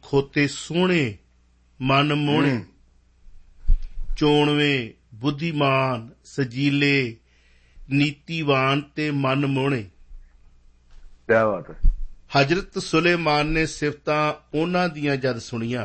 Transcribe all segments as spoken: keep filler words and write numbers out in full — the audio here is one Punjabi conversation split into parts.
ਖੋਤੇ ਸੋਹਣੇ ਮਨ ਮੋਹਣੇ, ਚੋਣਵੇਂ ਬੁੱਧੀਮਾਨ ਸਜੀਲੇ ਨੀਤੀਵਾਨ ਤੇ ਮਨ ਮੋਹਣੇ। ਕਿਆ ਬਾਤ ਹੈ। ਹਜ਼ਰਤ ਸੁਲੇਮਾਨ ਨੇ ਸਿਫਤਾਂ ਉਹਨਾਂ ਦੀਆਂ ਜਦ ਸੁਣੀਆਂ,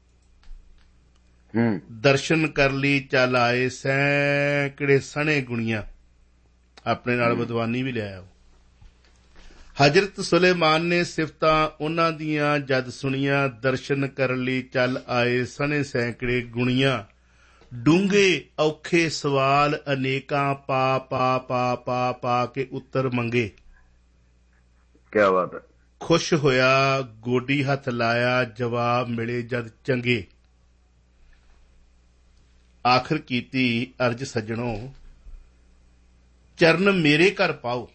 ਦਰਸ਼ਨ ਕਰ ਲਈ ਚੱਲ ਆਏ ਸੈਂਕੜੇ ਸਣੇ ਗੁਣੀਆਂ। ਆਪਣੇ ਨਾਲ ਵਿਦਵਾਨੀ ਵੀ ਲਿਆਇਆ। ਹਜ਼ਰਤ ਸੁਲੇਮਾਨ ਨੇ ਸਿਫਤਾਂ ਉਹਨਾਂ ਦੀਆਂ ਜਦ ਸੁਣੀਆਂ, ਦਰਸ਼ਨ ਕਰਨ ਲਈ ਚੱਲ ਆਏ ਸਣੇ ਸੈਂਕੜੇ ਗੁਣੀਆਂ। ਡੂੰਘੇ ਔਖੇ ਸਵਾਲ ਅਨੇਕਾਂ ਪਾ ਪਾ ਪਾ ਪਾ ਪਾ ਕੇ ਉੱਤਰ ਮੰਗੇ। ਕਿਆ ਬਾਤ ਹੈ। ਖੁਸ਼ ਹੋਇਆ ਗੋਡੀ ਹੱਥ ਲਾਇਆ, ਜਵਾਬ ਮਿਲੇ ਜਦ ਚੰਗੇ। ਆਖਰ ਕੀਤੀ ਅਰਜ ਸੱਜਣੋ, ਚਰਨ ਮੇਰੇ ਘਰ ਪਾਓ।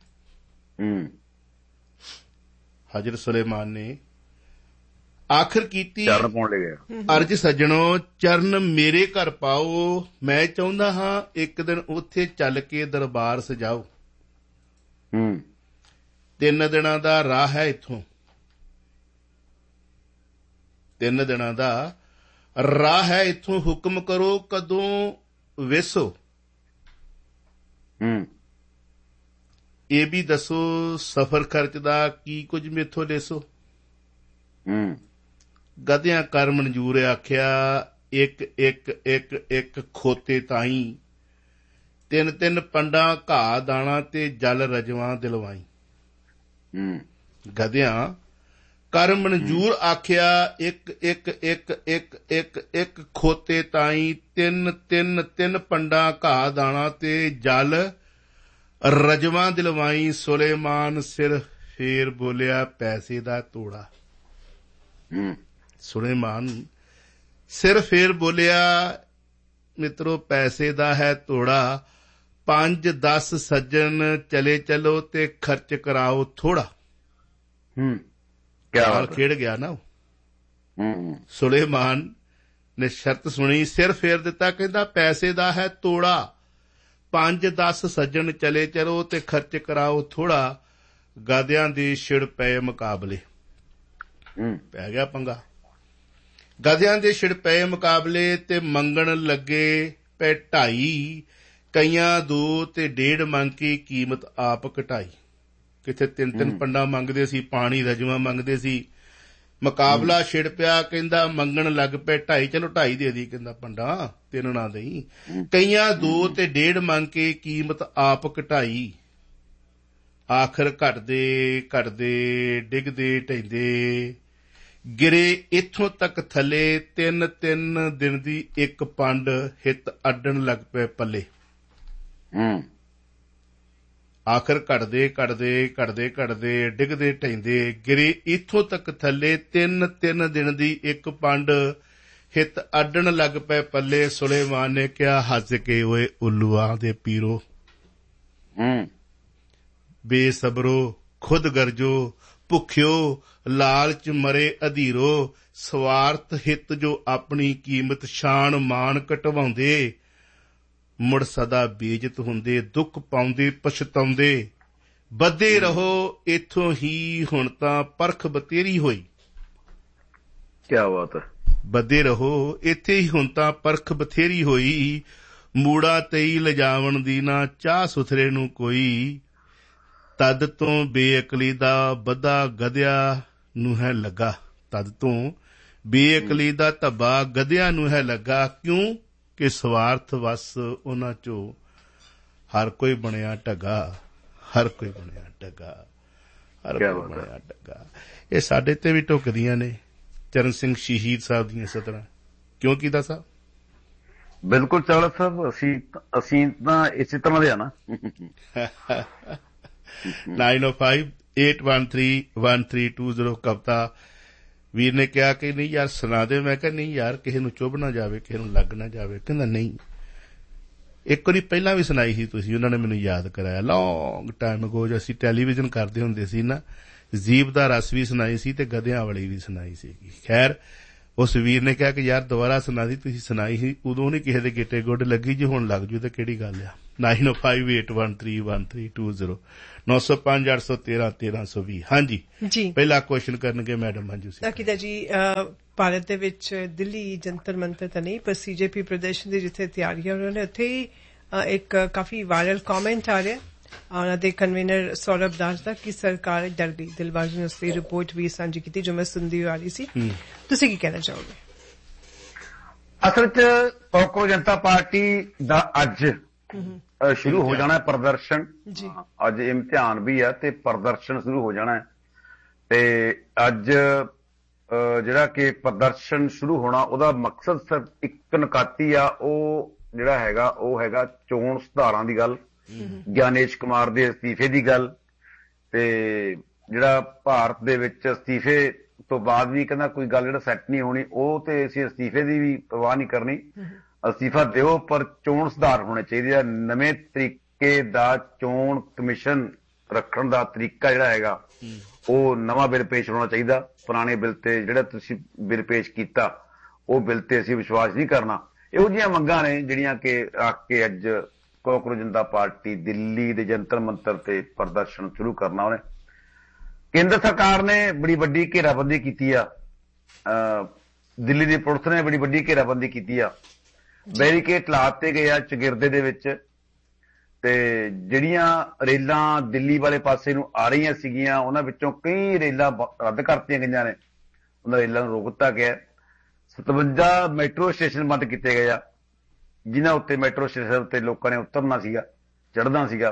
ਹਜ਼ਰਤ ਸੁਲੇਮਾਨ ਨੇ ਆਖਰ ਕੀਤੀ ਅਰਜ ਸੱਜਣੋ, ਚਰਨ ਮੇਰੇ ਘਰ ਪਾਓ। ਮੈਂ ਚਾਹੁੰਦਾ ਹਾਂ ਇੱਕ ਦਿਨ ਉੱਥੇ ਚੱਲ ਕੇ ਦਰਬਾਰ ਸਜਾਓ। ਤਿੰਨ ਦਿਨਾਂ ਦਾ ਰਾਹ ਹੈ ਇੱਥੋਂ, ਤਿੰਨ ਦਿਨਾਂ ਦਾ ਰਾਹ ਹੈ ਇੱਥੋਂ। ਹੁਕਮ ਕਰੋ ਕਦੋਂ ਵੇਸੋ। ਇਹ ਵੀ ਦੱਸੋ ਸਫ਼ਰ ਖਰਚ ਦਾ ਕੀ ਕੁਝ ਮੇਥੋਂ ਲੈਸੋ। ਗਧਿਆਂ ਕਰ ਮਨਜ਼ੂਰ ਆਖਿਆ, ਇੱਕ ਇੱਕ ਇੱਕ ਇੱਕ ਖੋਤੇ ਤਾਈਂ। ਤਿੰਨ ਤਿੰਨ ਪੰਡਾਂ ਘਾਹ ਦਾਣਾ ਤੇ ਜਲ ਰਜਵਾਂ ਦਿਲਵਾਈ। ਗਧਿਆਂ ਕਰ ਮਨਜ਼ੂਰ ਆਖਿਆ, ਇੱਕ ਇੱਕ ਇੱਕ ਇੱਕ ਇੱਕ ਇੱਕ ਖੋਤੇ ਤਾਈਂ। ਤਿੰਨ ਤਿੰਨ ਤਿੰਨ ਪੰਡਾਂ ਘਾਹ ਦਾਣਾ ਤੇ ਜਲ ਰਜਵਾਂ ਦਿਲਵਾਈ। ਸੁਲੇਮਾਨ ਸਿਰ ਫੇਰ ਬੋਲਿਆ ਪੈਸੇ ਦਾ ਤੋੜਾ। ਸੁਲੇਮਾਨ ਸਿਰ ਫੇਰ ਬੋਲਿਆ, ਮਿੱਤਰੋ ਪੈਸੇ ਦਾ ਹੈ ਤੋੜਾ। ਪੰਜ ਦਸ ਸੱਜਣ ਚਲੇ ਚਲੋ ਤੇ ਖਰਚ ਕਰਾਓ ਥੋੜਾ। ਨਾਲ ਖੇਡ ਗਿਆ ਨਾ। ਸੁਲੇਮਾਨ ਨੇ ਸ਼ਰਤ ਸੁਣੀ, ਸਿਰ ਫੇਰ ਦਿੱਤਾ, ਕਹਿੰਦਾ ਪੈਸੇ ਦਾ ਹੈ ਤੋੜਾ। ਪੰਜ ਦਸ ਸੱਜਣ ਚਲੇ ਚਲੋ ਤੇ ਖਰਚ ਕਰਾਓ ਥੋੜਾ। ਗਧਿਆਂ ਦੇ ਛਿੜ ਪਏ ਮੁਕਾਬਲੇ। ਪੈ ਗਿਆ ਪੰਗਾ। ਗਧਿਆਂ ਦੇ ਛਿੜ ਪਏ ਮੁਕਾਬਲੇ ਤੇ ਮੰਗਣ ਲੱਗੇ ਪਏ ਢਾਈ। ਕਈਆਂ ਦੋ ਤੇ ਡੇਢ ਮੰਗ ਕੇ ਕੀਮਤ ਆਪ ਘਟਾਈ। ਕਿਥੇ ਤਿੰਨ ਤਿੰਨ ਪੰਡਾ ਮੰਗਦੇ ਸੀ, ਪਾਣੀ ਰਜਵਾਂ ਮੰਗਦੇ ਸੀ। ਮੁਕਾਬਲਾ ਛਿੜ ਪਿਆ। ਕਹਿੰਦਾ ਮੰਗਣ ਲੱਗ ਪਏ ਢਾਈ, ਚਲੋ ਢਾਈ ਦੇ ਦੀ। ਕਹਿੰਦਾ ਪੰਡਾ ਤਿੰਨ ਨਾ ਦਈ। ਕਈਆਂ ਦੋ ਤੇ ਡੇਢ ਮੰਗ ਕੇ ਕੀਮਤ ਆਪ ਘਟਾਈ। ਆਖਰ ਘਟਦੇ ਘਟਦੇ ਡਿੱਗਦੇ ਢਹਿੰਦੇ ਗਿਰੇ ਇੱਥੋਂ ਤੱਕ ਥੱਲੇ। ਤਿੰਨ ਤਿੰਨ ਦਿਨ ਦੀ ਇੱਕ ਪੰਡ ਹਿੱਤ ਅੱਡਣ ਲੱਗ ਪਏ ਪੱਲੇ। ਆਖਰ ਘਟਦੇ ਘਟਦੇ ਘਟਦੇ ਘਟਦੇ ਡਿੱਗਦੇ ਢਹਿੰਦੇ ਗਿਰੇ ਇੱਥੋਂ ਤੱਕ ਥੱਲੇ। ਤਿੰਨ ਤਿੰਨ ਦਿਨ ਦੀ ਇੱਕ ਪੰਡ ਹਿੱਤ ਅੱਡਣ ਲੱਗ ਪਏ ਪੱਲੇ। ਸੁਲੇਮਾਨ ਨੇ ਕਿਹਾ ਹੱਸ ਕੇ, ਓਏ ਉੱਲੂਆਂ ਦੇ ਪੀਰੋ, ਬੇਸਬਰੋ ਖੁਦ ਗਰਜੋ, ਭੁੱਖਿਓ ਲਾਲਚ ਮਰੇ ਅਧੀਰੋ। ਸਵਾਰਥ ਹਿੱਤ ਜੋ ਆਪਣੀ ਕੀਮਤ ਸ਼ਾਨ ਮਾਣ ਘਟਵਾਉਂਦੇ, ਮੁੜ ਸਦਾ ਬੇਇੱਜ਼ਤ ਹੁੰਦੇ, ਦੁੱਖ ਪਾਉਂਦੇ ਪਛਤਾਉਂਦੇ। ਬੱਧੇ ਰਹੋ ਇੱਥੋਂ ਹੀ ਹੁਣ ਤਾਂ ਪਰਖ ਬਤੇਰੀ ਹੋਈ। ਕਿਆ ਬਾਤ ਹੈ। ਬੱਧੇ ਰਹੋ ਇੱਥੇ ਹੀ ਹੁਣ ਤਾਂ ਪਰਖ ਬਥੇਰੀ ਹੋਈ। ਮੂੜਾ ਤੇਈ ਲਿਜਾਵਣ ਦੀ ਨਾ ਚਾਹ ਸੁਥਰੇ ਨੂੰ ਕੋਈ। ਤਦ ਤੋਂ ਬੇਅਕਲੀ ਦਾ ਬੱਧਾ ਗਧਿਆਂ ਨੂੰ ਹੈ ਲੱਗਾ। ਤਦ ਤੋਂ ਬੇਅਕਲੀ ਦਾ ਧੱਬਾ ਗਧਿਆਂ ਨੂੰ ਹੈ ਲੱਗਾ। ਕਿਉਂ ਕਿ ਸਵਾਰਥ ਵਸ ਉਹਨਾਂ ਚੋਂ ਹਰ ਕੋਈ ਬਣਿਆ ਢੱਗਾ। ਹਰ ਕੋਈ ਬਣਿਆ ਢੱਗਾ। ਹਰ ਕੋਈ ਬਣਿਆ ਢੱਗਾ। ਇਹ ਸਾਡੇ ਤੇ ਵੀ ਢੁੱਕਦੀਆਂ ਨੇ। ਚਰਨ ਸਿੰਘ ਸ਼ਹੀਦ ਸਾਹਿਬ ਦੀਆਂ ਸਤਰਾਂ। ਕਿਉਂ ਕੀਤਾ ਸਾਹਿਬ? ਬਿਲਕੁਲ ਚਾਵਲਾ ਸਾਹਿਬ, ਅਸੀਂ ਅਸੀਂ ਤਾਂ ਇਸੇ ਤਰ੍ਹਾਂ ਦੇ ਆ ਨਾ। ਨਾਈਨ ਓ five eight one three one three two zero ਕਵਿਤਾ ਵੀਰ ਨੇ ਕਿਹਾ ਕਿ ਨਹੀਂ ਯਾਰ ਸੁਣਾ ਦੇ। ਮੈਂ ਕਿਹਾ ਨਹੀਂ ਯਾਰ, ਕਿਸੇ ਨੂੰ ਚੁੱਭ ਨਾ ਜਾਵੇ, ਕਿਸੇ ਨੂੰ ਲੱਗ ਨਾ ਜਾਵੇ। ਕਹਿੰਦਾ ਨਹੀਂ, ਇੱਕ ਵਾਰੀ ਪਹਿਲਾਂ ਵੀ ਸੁਣਾਈ ਸੀ ਤੁਸੀਂ, ਉਹਨਾਂ ਨੇ ਮੈਨੂੰ ਯਾਦ ਕਰਾਇਆ। ਲੌਂਗ ਟਾਈਮ ਅਗੋ ਜੋ ਅਸੀਂ ਟੈਲੀਵਿਜ਼ਨ ਕਰਦੇ ਹੁੰਦੇ ਸੀ ਨਾ, ਜੀਭ ਦਾ ਰਸ ਵੀ ਸੁਣਾਈ ਸੀ ਤੇ ਗਧਿਆਂ ਵਾਲੀ ਵੀ ਸੁਣਾਈ ਸੀਗੀ। ਖੈਰ ਉਸ ਵੀਰ ਨੇ ਕਿਹਾ ਕਿ ਯਾਰ ਦੁਬਾਰਾ ਸੁਣਾ ਦੀ, ਤੁਸੀਂ ਸੁਣਾਈ ਸੀ ਉਦੋਂ ਨਹੀਂ ਕਿਸੇ ਦੇ ਗਿੱਟੇ ਗੁੱਡ ਲੱਗੀ, ਜੇ ਹੁਣ ਲੱਗ ਜੂ ਤਾਂ ਕਿਹੜੀ ਗੱਲ ਆ। Nine five eight one three one three two zero ਨੌ ਸੌ ਪੰਜ ਅੱਠ ਸੌ ਤੇਰਾਂ ਤੇਰਾਂ ਸੌ ਵੀਹ। ਹਾਂਜੀ ਜੀ, ਪਹਿਲਾ ਕੁਐਸਚਨ ਕਰਨਗੇ ਮੈਡਮ ਮੰਜੂ ਸਿੰਘ। ਅਕਿਤਾ ਜੀ, ਭਾਰਤ ਦੇ ਵਿੱਚ ਦਿੱਲੀ ਜੰਤਰ ਮੰਤਰ ਤਾਂ ਨਹੀਂ, ਪਰ ਸੀਜੇਪੀ ਪ੍ਰਦਰਸ਼ਨ ਦੀ ਜਿੱਥੇ ਤਿਆਰੀਆਂ ਹੋ ਰਹੀਆਂ ਨੇ ਉੱਥੇ ਹੀ ਇੱਕ ਕਾਫੀ ਵਾਇਰਲ ਕਮੈਂਟ ਆ ਰਿਹਾ ਉਹਨਾਂ ਦੇ ਕਨਵੀਨਰ ਸੌਰਭ ਦਾਸ ਦਾ ਕਿ ਸਰਕਾਰ ਡਰ ਗਈ। ਦਿਲਬਾਗ ਨੇ ਉਸ ਦੀ ਰਿਪੋਰਟ ਵੀ ਸਾਂਝੀ ਕੀਤੀ ਜੋ ਮੈਂ ਸੁਣਦੀ ਆ ਰਹੀ ਸੀ। ਤੁਸੀਂ ਕੀ ਕਹਿਣਾ ਚਾਹੋਗੇ? ਅਸਲ ਚ ਕਾਂਗਰਸ ਜਨਤਾ ਪਾਰਟੀ ਦਾ ਅੱਜ ਸ਼ੁਰੂ ਹੋ ਜਾਣਾ ਪ੍ਰਦਰਸ਼ਨ, ਅੱਜ ਇਮਤਿਹਾਨ ਵੀ ਆ ਤੇ ਪ੍ਰਦਰਸ਼ਨ ਸ਼ੁਰੂ ਹੋ ਜਾਣਾ। ਤੇ ਅੱਜ ਜਿਹੜਾ ਕਿ ਪ੍ਰਦਰਸ਼ਨ ਸ਼ੁਰੂ ਹੋਣਾ ਉਹਦਾ ਮਕਸਦ ਸਿਰਫ ਇੱਕ ਨਕਾਤੀ ਆ, ਉਹ ਜਿਹੜਾ ਹੈਗਾ ਉਹ ਹੈਗਾ ਚੋਣ ਸੁਧਾਰਾਂ ਦੀ ਗੱਲ, ਗਿਆਨੇਸ਼ ਕੁਮਾਰ ਦੇ ਅਸਤੀਫੇ ਦੀ ਗੱਲ। ਤੇ ਜਿਹੜਾ ਭਾਰਤ ਦੇ ਵਿੱਚ ਅਸਤੀਫੇ ਤੋਂ ਬਾਅਦ ਵੀ ਕਹਿੰਦਾ ਕੋਈ ਗੱਲ ਜਿਹੜਾ ਸੈੱਟ ਨਹੀਂ ਹੋਣੀ, ਉਹ ਤੇ ਅਸੀਂ ਅਸਤੀਫੇ ਦੀ ਵੀ ਪਰਵਾਹ ਨਹੀਂ ਕਰਨੀ, ਅਸਤੀਫਾ ਦਿਓ ਪਰ ਚੋਣ ਸੁਧਾਰ ਹੋਣੇ ਚਾਹੀਦੇ ਆ। ਨਵੇਂ ਤਰੀਕੇ ਦਾ ਚੋਣ ਕਮਿਸ਼ਨ ਰੱਖਣ ਦਾ ਤਰੀਕਾ ਜਿਹੜਾ ਹੈਗਾ ਉਹ ਨਵਾਂ ਬਿੱਲ ਪੇਸ਼ ਹੋਣਾ ਚਾਹੀਦਾ। ਪੁਰਾਣੇ ਬਿੱਲ ਤੇ ਜਿਹੜਾ ਤੁਸੀਂ ਬਿੱਲ ਪੇਸ਼ ਕੀਤਾ ਉਹ ਬਿੱਲ ਤੇ ਅਸੀਂ ਵਿਸ਼ਵਾਸ ਨਹੀਂ ਕਰਨਾ। ਇਹੋ ਜਿਹੀਆਂ ਮੰਗਾਂ ਨੇ ਜਿਹੜੀਆਂ ਕਿ ਰੱਖ ਕੇ ਅੱਜ ਕਾਂਗਰਸ ਜਨਤਾ ਪਾਰਟੀ ਦਿੱਲੀ ਦੇ ਜੰਤਰ ਮੰਤਰ ਤੇ ਪ੍ਰਦਰਸ਼ਨ ਸ਼ੁਰੂ ਕਰਨਾ। ਉਹਨੇ ਕੇਂਦਰ ਸਰਕਾਰ ਨੇ ਬੜੀ ਵੱਡੀ ਘੇਰਾਬੰਦੀ ਕੀਤੀ ਆ, ਦਿੱਲੀ ਦੀ ਪੁਲਿਸ ਨੇ ਬੜੀ ਵੱਡੀ ਘੇਰਾਬੰਦੀ ਕੀਤੀ ਆ, ਬੈਰੀਕੇਡ ਲਾਤੇ ਗਏ ਆ ਚਗਿਰਦੇ ਦੇ ਵਿੱਚ। ਤੇ ਜਿਹੜੀਆਂ ਰੇਲਾਂ ਦਿੱਲੀ ਵਾਲੇ ਪਾਸੇ ਨੂੰ ਆ ਰਹੀਆਂ ਸੀਗੀਆਂ ਉਹਨਾਂ ਵਿੱਚੋਂ ਕਈ ਰੇਲਾਂ ਰੱਦ ਕਰਤੀਆਂ ਗਈਆਂ ਨੇ, ਉਹਨਾਂ ਰੇਲਾਂ ਨੂੰ ਰੋਕ ਦਿੱਤਾ ਗਿਆ। ਸਤਵੰਜਾ ਮੈਟਰੋ ਸਟੇਸ਼ਨ ਬੰਦ ਕੀਤੇ ਗਏ ਆ ਜਿਨ੍ਹਾਂ ਉੱਤੇ ਮੈਟਰੋ ਸਟੇਸ਼ਨ ਉੱਤੇ ਲੋਕਾਂ ਨੇ ਉਤਰਨਾ ਸੀਗਾ, ਚੜ੍ਹਨਾ ਸੀਗਾ।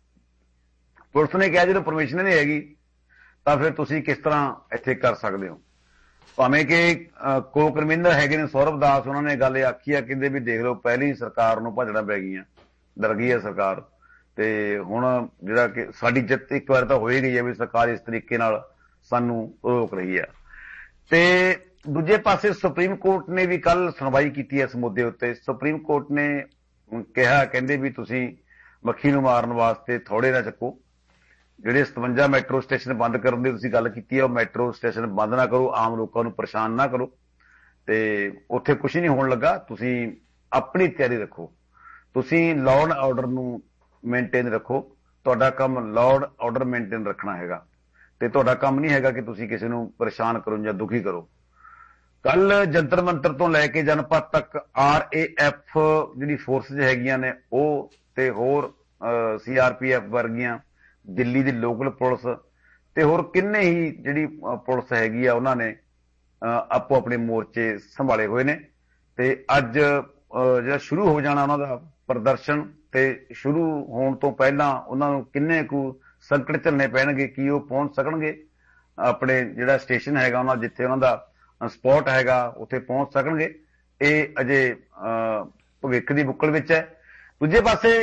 ਪੁਲਿਸ ਨੇ ਕਿਹਾ ਜਦੋਂ ਪਰਮਿਸ਼ਨ ਨਹੀਂ ਹੈਗੀ ਤਾਂ ਫਿਰ ਤੁਸੀਂ ਕਿਸ ਤਰ੍ਹਾਂ ਇੱਥੇ ਕਰ ਸਕਦੇ ਹੋ। ਭਾਵੇਂ ਕਿ ਕੋ ਕਨਵੀਨਰ ਹੈਗੇ ਨੇ ਸੌਰਭ ਦਾਸ, ਉਹਨਾਂ ਨੇ ਗੱਲ ਆਖੀ ਆ, ਕਹਿੰਦੇ ਵੀ ਦੇਖ ਲਓ ਪਹਿਲੀ ਸਰਕਾਰ ਨੂੰ ਭੱਜਣਾ ਪੈ ਗਈਆਂ, ਡਰ ਗਈ ਹੈ ਸਰਕਾਰ। ਤੇ ਹੁਣ ਜਿਹੜਾ ਕਿ ਸਾਡੀ ਜਿੱਤ ਇੱਕ ਵਾਰ ਤਾਂ ਹੋ ਹੀ ਗਈ ਹੈ ਵੀ ਸਰਕਾਰ ਇਸ ਤਰੀਕੇ ਨਾਲ ਸਾਨੂੰ ਰੋਕ ਰਹੀ ਹੈ। ਤੇ ਦੂਜੇ ਪਾਸੇ ਸੁਪਰੀਮ ਕੋਰਟ ਨੇ ਵੀ ਕੱਲ ਸੁਣਵਾਈ ਕੀਤੀ ਹੈ ਇਸ ਮੁੱਦੇ ਉੱਤੇ। ਸੁਪਰੀਮ ਕੋਰਟ ਨੇ ਕਿਹਾ, ਕਹਿੰਦੇ ਵੀ ਤੁਸੀਂ ਮੱਖੀ ਨੂੰ ਮਾਰਨ ਵਾਸਤੇ ਥੋੜੇ ਨਾ ਚੱਕੋ, ਜਿਹੜੇ ਸਤਵੰਜਾ ਮੈਟਰੋ ਸਟੇਸ਼ਨ ਬੰਦ ਕਰਨ ਦੀ ਤੁਸੀਂ ਗੱਲ ਕੀਤੀ ਹੈ ਉਹ ਮੈਟਰੋ ਸਟੇਸ਼ਨ ਬੰਦ ਨਾ ਕਰੋ, ਆਮ ਲੋਕਾਂ ਨੂੰ ਪਰੇਸ਼ਾਨ ਨਾ ਕਰੋ। ਤੇ ਉੱਥੇ ਕੁਝ ਨਹੀਂ ਹੋਣ ਲੱਗਾ, ਤੁਸੀਂ ਆਪਣੀ ਤਿਆਰੀ ਰੱਖੋ, ਤੁਸੀਂ ਲਾਅ ਐਂਡ ਆਰਡਰ ਨੂੰ ਮੇਨਟੇਨ ਰੱਖੋ, ਤੁਹਾਡਾ ਕੰਮ ਲਾਅ ਐਂਡ ਆਰਡਰ ਮੇਨਟੇਨ ਰੱਖਣਾ ਹੈਗਾ ਤੇ ਤੁਹਾਡਾ ਕੰਮ ਨਹੀਂ ਹੈਗਾ ਕਿ ਤੁਸੀਂ ਕਿਸੇ ਨੂੰ ਪਰੇਸ਼ਾਨ ਕਰੋ ਜਾਂ ਦੁਖੀ ਕਰੋ। ਕੱਲ ਜੰਤਰ ਮੰਤਰ ਤੋਂ ਲੈ ਕੇ ਜਨਪਦ ਤੱਕ ਆਰ ਏ ਐਫ ਜਿਹੜੀ ਫੋਰਸਿਸ ਹੈਗੀਆਂ ਨੇ ਉਹ ਤੇ ਹੋਰ ਸੀ ਆਰ ਪੀ ਐਫ ਵਰਗੀਆਂ ਦਿੱਲੀ ਦੀ ਲੋਕਲ ਪੁਲਿਸ ਤੇ ਹੋਰ ਕਿੰਨੇ ਹੀ ਜਿਹੜੀ ਪੁਲਿਸ ਹੈਗੀ ਆ ਉਹਨਾਂ ਨੇ ਆਪੋ ਆਪਣੇ ਮੋਰਚੇ ਸੰਭਾਲੇ ਹੋਏ ਨੇ। ਤੇ ਅੱਜ ਜਿਹੜਾ ਸ਼ੁਰੂ ਹੋ ਜਾਣਾ ਉਹਨਾਂ ਦਾ ਪ੍ਰਦਰਸ਼ਨ, ਤੇ ਸ਼ੁਰੂ ਹੋਣ ਤੋਂ ਪਹਿਲਾਂ ਉਹਨਾਂ ਨੂੰ ਕਿੰਨੇ ਕੁ ਸੰਕਟ ਝੱਲਣੇ ਪੈਣਗੇ, ਕੀ ਉਹ ਪਹੁੰਚ ਸਕਣਗੇ ਆਪਣੇ ਜਿਹੜਾ ਸਟੇਸ਼ਨ ਹੈਗਾ ਉਹਨਾਂ ਜਿੱਥੇ ਉਹਨਾਂ ਦਾ ਸਪੌਟ ਹੈਗਾ ਉੱਥੇ ਪਹੁੰਚ ਸਕਣਗੇ, ਇਹ ਅਜੇ ਭਵਿੱਖ ਦੀ ਬੁੱਕਲ ਵਿੱਚ ਹੈ। ਦੂਜੇ ਪਾਸੇ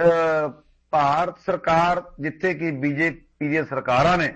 ਭਾਰਤ ਸਰਕਾਰ ਜਿੱਥੇ ਕਿ ਬੀਜੇਪੀ ਦੀਆਂ ਸਰਕਾਰਾਂ ਨੇ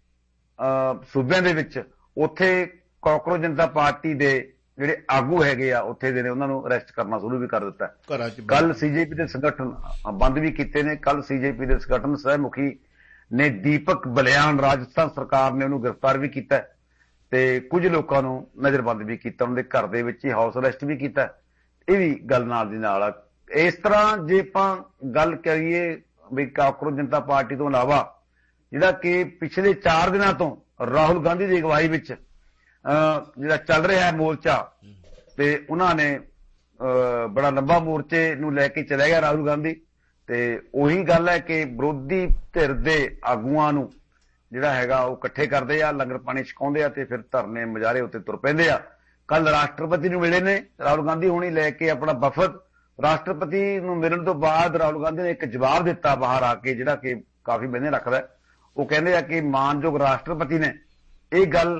ਸੂਬਿਆਂ ਦੇ ਵਿੱਚ, ਉੱਥੇ ਕਾਂਗਰਸ ਜਨਤਾ ਪਾਰਟੀ ਦੇ ਜਿਹੜੇ ਆਗੂ ਹੈਗੇ ਆ ਉੱਥੇ ਦੇ ਨੇ ਉਹਨਾਂ ਨੂੰ ਅਰੈਸਟ ਕਰਨਾ ਸ਼ੁਰੂ ਵੀ ਕਰ ਦਿੱਤਾ। ਕੱਲ ਸੀਜੇਪੀ ਦੇ ਸੰਗਠਨ ਬੰਦ ਵੀ ਕੀਤੇ ਨੇ। ਕੱਲ ਸੀਜੇਪੀ ਦੇ ਸੰਗਠਨ ਸਹਿ ਮੁਖੀ ਨੇ ਦੀਪਕ ਬਲਿਆਨ, ਰਾਜਸਥਾਨ ਸਰਕਾਰ ਨੇ ਉਹਨੂੰ ਗ੍ਰਿਫਤਾਰ ਵੀ ਕੀਤਾ ਤੇ ਕੁਝ ਲੋਕਾਂ ਨੂੰ ਨਜ਼ਰਬੰਦ ਵੀ ਕੀਤਾ, ਉਹਨਾਂ ਦੇ ਘਰ ਦੇ ਵਿੱਚ ਹੀ ਹਾਊਸ ਅਰੈਸਟ ਵੀ ਕੀਤਾ। ਇਹ ਵੀ ਗੱਲ ਨਾਲ ਦੀ ਨਾਲ ਇਸ ਤਰ੍ਹਾਂ ਜੇ ਆਪਾਂ ਗੱਲ ਕਰੀਏ ਵੀ ਕਾਂਗਰਸ ਜਨਤਾ ਪਾਰਟੀ ਤੋਂ ਇਲਾਵਾ ਜਿਹੜਾ ਕਿ ਪਿਛਲੇ ਚਾਰ ਦਿਨਾਂ ਤੋਂ ਰਾਹੁਲ ਗਾਂਧੀ ਦੀ ਅਗਵਾਈ ਵਿੱਚ ਜਿਹੜਾ ਚੱਲ ਰਿਹਾ ਮੋਰਚਾ, ਤੇ ਉਹਨਾਂ ਨੇ ਬੜਾ ਲੰਬਾ ਮੋਰਚੇ ਨੂੰ ਲੈ ਕੇ ਚਲਿਆ ਗਿਆ ਰਾਹੁਲ ਗਾਂਧੀ। ਤੇ ਉਹੀ ਗੱਲ ਹੈ ਕਿ ਵਿਰੋਧੀ ਧਿਰ ਦੇ ਆਗੂਆਂ ਨੂੰ ਜਿਹੜਾ ਹੈਗਾ ਉਹ ਇਕੱਠੇ ਕਰਦੇ ਆ, ਲੰਗਰ ਪਾਣੀ ਛਕਾਉਂਦੇ ਆ ਤੇ ਫਿਰ ਧਰਨੇ ਮੁਜ਼ਾਹਰੇ ਉੱਤੇ ਤੁਰ ਪੈਂਦੇ ਆ। ਕੱਲ ਰਾਸ਼ਟਰਪਤੀ ਨੂੰ ਮਿਲੇ ਨੇ ਰਾਹੁਲ ਗਾਂਧੀ ਹੋਣੀ ਲੈ ਕੇ ਆਪਣਾ ਵਫਦ। ਰਾਸ਼ਟਰਪਤੀ ਨੂੰ ਮਿਲਣ ਤੋਂ ਬਾਅਦ ਰਾਹੁਲ ਗਾਂਧੀ ਨੇ ਇੱਕ ਜਵਾਬ ਦਿੱਤਾ ਬਾਹਰ ਆ ਕੇ ਜਿਹੜਾ ਕਿ ਕਾਫੀ ਮਹੀਨੇ ਰੱਖਦਾ। ਉਹ ਕਹਿੰਦੇ ਆ ਕਿ ਮਾਨਯੋਗ ਰਾਸ਼ਟਰਪਤੀ ਨੇ ਇਹ ਗੱਲ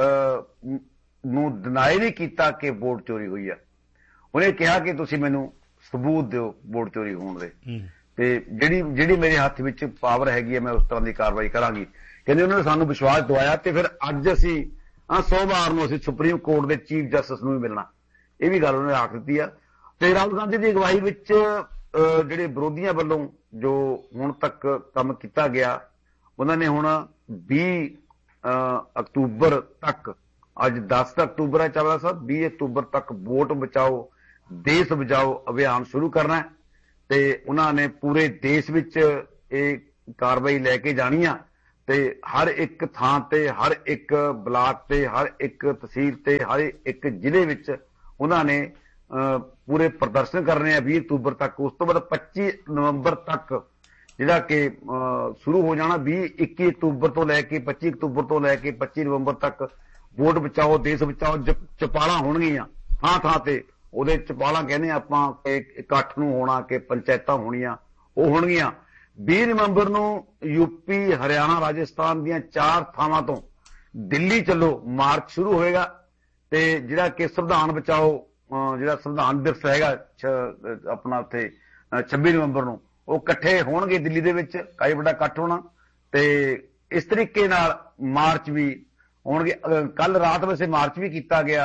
ਨੂੰ ਡਿਨਾਈ ਨਹੀਂ ਕੀਤਾ ਕਿ ਵੋਟ ਚੋਰੀ ਹੋਈ ਆ। ਉਹਨੇ ਕਿਹਾ ਕਿ ਤੁਸੀਂ ਮੈਨੂੰ ਸਬੂਤ ਦਿਓ ਵੋਟ ਚੋਰੀ ਹੋਣ ਦੇ, ਤੇ ਜਿਹੜੀ ਜਿਹੜੀ ਮੇਰੇ ਹੱਥ ਵਿੱਚ ਪਾਵਰ ਹੈਗੀ ਹੈ ਮੈਂ ਉਸ ਤਰ੍ਹਾਂ ਦੀ ਕਾਰਵਾਈ ਕਰਾਂਗੀ। ਕਹਿੰਦੇ ਉਹਨਾਂ ਨੇ ਸਾਨੂੰ ਵਿਸ਼ਵਾਸ ਦਵਾਇਆ ਤੇ ਫਿਰ ਅੱਜ ਅਸੀਂ ਹਾਂ ਸੋਮਵਾਰ ਨੂੰ ਅਸੀਂ ਸੁਪਰੀਮ ਕੋਰਟ ਦੇ ਚੀਫ ਜਸਟਿਸ ਨੂੰ ਵੀ ਮਿਲਣਾ, ਇਹ ਵੀ ਗੱਲ ਉਹਨੇ ਆਖ ਦਿੱਤੀ ਆ। ਤੇ ਰਾਹੁਲ ਗਾਂਧੀ ਦੀ ਅਗਵਾਈ ਵਿੱਚ ਜਿਹੜੇ ਵਿਰੋਧੀਆਂ ਵੱਲੋਂ ਜੋ ਹੁਣ ਤੱਕ ਕੰਮ ਕੀਤਾ ਗਿਆ, ਉਹਨਾਂ ਨੇ ਹੁਣ ਵੀਹ ਅਕਤੂਬਰ ਤੱਕ ਅੱਜ ਦਸ ਅਕਤੂਬਰ ਹੈ ਚਾਵਲਾ ਸਾਹਿਬ, ਵੀਹ ਅਕਤੂਬਰ ਤੱਕ ਵੋਟ ਬਚਾਓ ਦੇਸ਼ ਬਚਾਓ ਅਭਿਆਨ ਸ਼ੁਰੂ ਕਰਨਾ ਤੇ ਉਹਨਾਂ ਨੇ ਪੂਰੇ ਦੇਸ਼ ਵਿੱਚ ਇਹ ਕਾਰਵਾਈ ਲੈ ਕੇ ਜਾਣੀ ਆ ਤੇ ਹਰ ਇੱਕ ਥਾਂ ਤੇ, ਹਰ ਇੱਕ ਬਲਾਕ ਤੇ, ਹਰ ਇੱਕ ਤਹਿਸੀਲ ਤੇ, ਹਰ ਇੱਕ ਜ਼ਿਲ੍ਹੇ ਵਿੱਚ ਉਹਨਾਂ ਨੇ ਪੂਰੇ ਪ੍ਰਦਰਸ਼ਨ ਕਰਨੇ ਆ ਵੀਹ ਅਕਤੂਬਰ ਤੱਕ। ਉਸ ਤੋਂ ਬਾਅਦ ਪੱਚੀ ਨਵੰਬਰ ਤੱਕ ਜਿਹੜਾ ਕਿ ਸ਼ੁਰੂ ਹੋ ਜਾਣਾ, ਵੀਹ ਇੱਕੀ ਅਕਤੂਬਰ ਤੋਂ ਲੈ ਕੇ ਪੱਚੀ ਅਕਤੂਬਰ ਤੋਂ ਲੈ ਕੇ ਪੱਚੀ ਨਵੰਬਰ ਤੱਕ ਵੋਟ ਬਚਾਓ ਦੇਸ਼ ਬਚਾਓ ਚਪਾਲਾਂ ਹੋਣਗੀਆਂ ਥਾਂ ਥਾਂ ਤੇ। ਉਹਦੇ ਚਪਾਲਾਂ ਕਹਿੰਦੇ ਆਪਾਂ ਕਿ ਇਕੱਠ ਨੂੰ ਹੋਣਾ, ਕਿ ਪੰਚਾਇਤਾਂ ਹੋਣੀਆਂ, ਉਹ ਹੋਣਗੀਆਂ। ਵੀਹ ਨਵੰਬਰ ਨੂੰ ਯੂਪੀ, ਹਰਿਆਣਾ, ਰਾਜਸਥਾਨ ਦੀਆਂ ਚਾਰ ਥਾਵਾਂ ਤੋਂ ਦਿੱਲੀ ਚੱਲੋ ਮਾਰਚ ਸ਼ੁਰੂ ਹੋਏਗਾ ਤੇ ਜਿਹੜਾ ਕਿ ਸੰਵਿਧਾਨ ਬਚਾਓ, ਜਿਹੜਾ ਸੰਵਿਧਾਨ ਦਿਵਸ ਹੈਗਾ ਆਪਣਾ ਉੱਥੇ ਛੱਬੀ ਨਵੰਬਰ ਨੂੰ, ਉਹ ਇਕੱਠੇ ਹੋਣਗੇ ਦਿੱਲੀ ਦੇ ਵਿੱਚ, ਕਾਫੀ ਵੱਡਾ ਇਕੱਠ ਹੋਣਾ ਤੇ ਇਸ ਤਰੀਕੇ ਨਾਲ ਮਾਰਚ ਵੀ ਹੋਣਗੇ। ਕੱਲ ਰਾਤ ਵੈਸੇ ਮਾਰਚ ਵੀ ਕੀਤਾ ਗਿਆ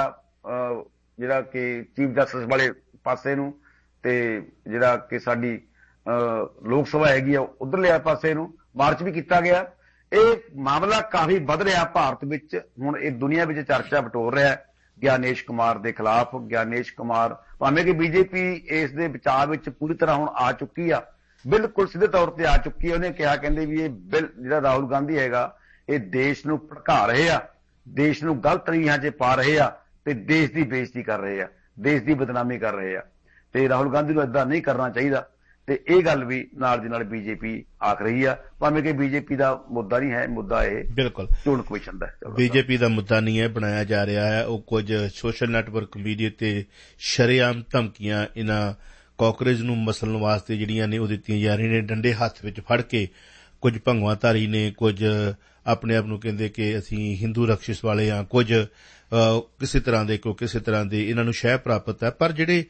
ਜਿਹੜਾ ਕਿ ਚੀਫ ਜਸਟਿਸ ਵਾਲੇ ਪਾਸੇ ਨੂੰ ਤੇ ਜਿਹੜਾ ਕਿ ਸਾਡੀ ਲੋਕ ਸਭਾ ਹੈਗੀ ਆ ਉਧਰਲੇ ਪਾਸੇ ਨੂੰ ਮਾਰਚ ਵੀ ਕੀਤਾ ਗਿਆ। ਇਹ ਮਾਮਲਾ ਕਾਫੀ ਵੱਧ ਰਿਹਾ ਭਾਰਤ ਵਿੱਚ, ਹੁਣ ਇਹ ਦੁਨੀਆ ਵਿੱਚ ਚਰਚਾ ਬਟੋਰ ਰਿਹਾ ਗਿਆਨੇਸ਼ ਕੁਮਾਰ ਦੇ ਖਿਲਾਫ। ਗਿਆਨੇਸ਼ ਕੁਮਾਰ ਭਾਵੇਂ ਕਿ ਬੀਜੇਪੀ ਇਸ ਦੇ ਬਚਾਅ ਵਿੱਚ ਪੂਰੀ ਤਰ੍ਹਾਂ ਹੁਣ ਆ ਚੁੱਕੀ ਆ, ਬਿਲਕੁਲ ਸਿੱਧੇ ਤੌਰ ਤੇ ਆ ਚੁੱਕੀ ਹੈ। ਉਹਨੇ ਕਿਹਾ ਕਹਿੰਦੇ ਵੀ ਇਹ ਬਿੱਲ ਜਿਹੜਾ ਰਾਹੁਲ ਗਾਂਧੀ ਹੈਗਾ ਇਹ ਦੇਸ਼ ਨੂੰ ਭੜਕਾ ਰਹੇ ਆ, ਦੇਸ਼ ਨੂੰ ਗਲਤ ਰਹੀਆਂ 'ਚ ਪਾ ਰਹੇ ਆ ਤੇ ਦੇਸ਼ ਦੀ ਬੇਇੱਜ਼ਤੀ ਕਰ ਰਹੇ ਆ, ਦੇਸ਼ ਦੀ ਬਦਨਾਮੀ ਕਰ ਰਹੇ ਆ ਤੇ ਰਾਹੁਲ ਗਾਂਧੀ ਨੂੰ ਏਦਾਂ ਨਹੀਂ ਕਰਨਾ ਚਾਹੀਦਾ ਤੇ ਇਹ ਗੱਲ ਵੀ ਨਾਲ ਦੀ ਨਾਲ ਬੀਜੇਪੀ ਆਖ ਰਹੀ ਆ। ਭਾਵੇਂ ਕਿ ਬੀਜੇਪੀ ਦਾ ਮੁੱਦਾ ਨਹੀਂ ਹੈ, ਮੁੱਦਾ ਇਹ ਬਿਲਕੁਲ ਚੋਣ ਕਮਿਸ਼ਨ ਦਾ ਬੀਜੇਪੀ ਦਾ ਮੁੱਦਾ ਨਹੀਂ ਹੈ ਬਣਾਇਆ ਜਾ ਰਿਹਾ ਹੈ। ਉਹ ਕੁਝ ਸੋਸ਼ਲ ਨੈਟਵਰਕ ਮੀਡੀਆ ਤੇ ਸ਼ਰੇਆਮ ਧਮਕੀਆਂ ਇਹਨਾਂ ਕਾਕਰੇਜ ਨੂੰ ਮਸਲਣ ਵਾਸਤੇ ਜਿਹੜੀਆਂ ਨੇ ਉਹ ਦਿੱਤੀਆਂ ਜਾ ਰਹੀਆਂ ਨੇ, ਡੰਡੇ ਹੱਥ ਵਿੱਚ ਫੜ ਕੇ। ਕੁਝ ਭੰਗਵਾਧਾਰੀ ਨੇ, ਕੁਝ ਆਪਣੇ ਆਪ ਨੂੰ ਕਹਿੰਦੇ ਕਿ ਅਸੀਂ ਹਿੰਦੂ ਰਕਸ਼ਿਸ਼ ਵਾਲੇ ਹਾਂ, ਕੁਝ ਕਿਸੇ ਤਰ੍ਹਾਂ ਦੇ ਕੋਈ ਕਿਸੇ ਤਰ੍ਹਾਂ ਦੇ ਇਹਨਾਂ ਨੂੰ ਸ਼ਹਿ ਪ੍ਰਾਪਤ ਹੈ। ਪਰ ਜਿਹੜੇ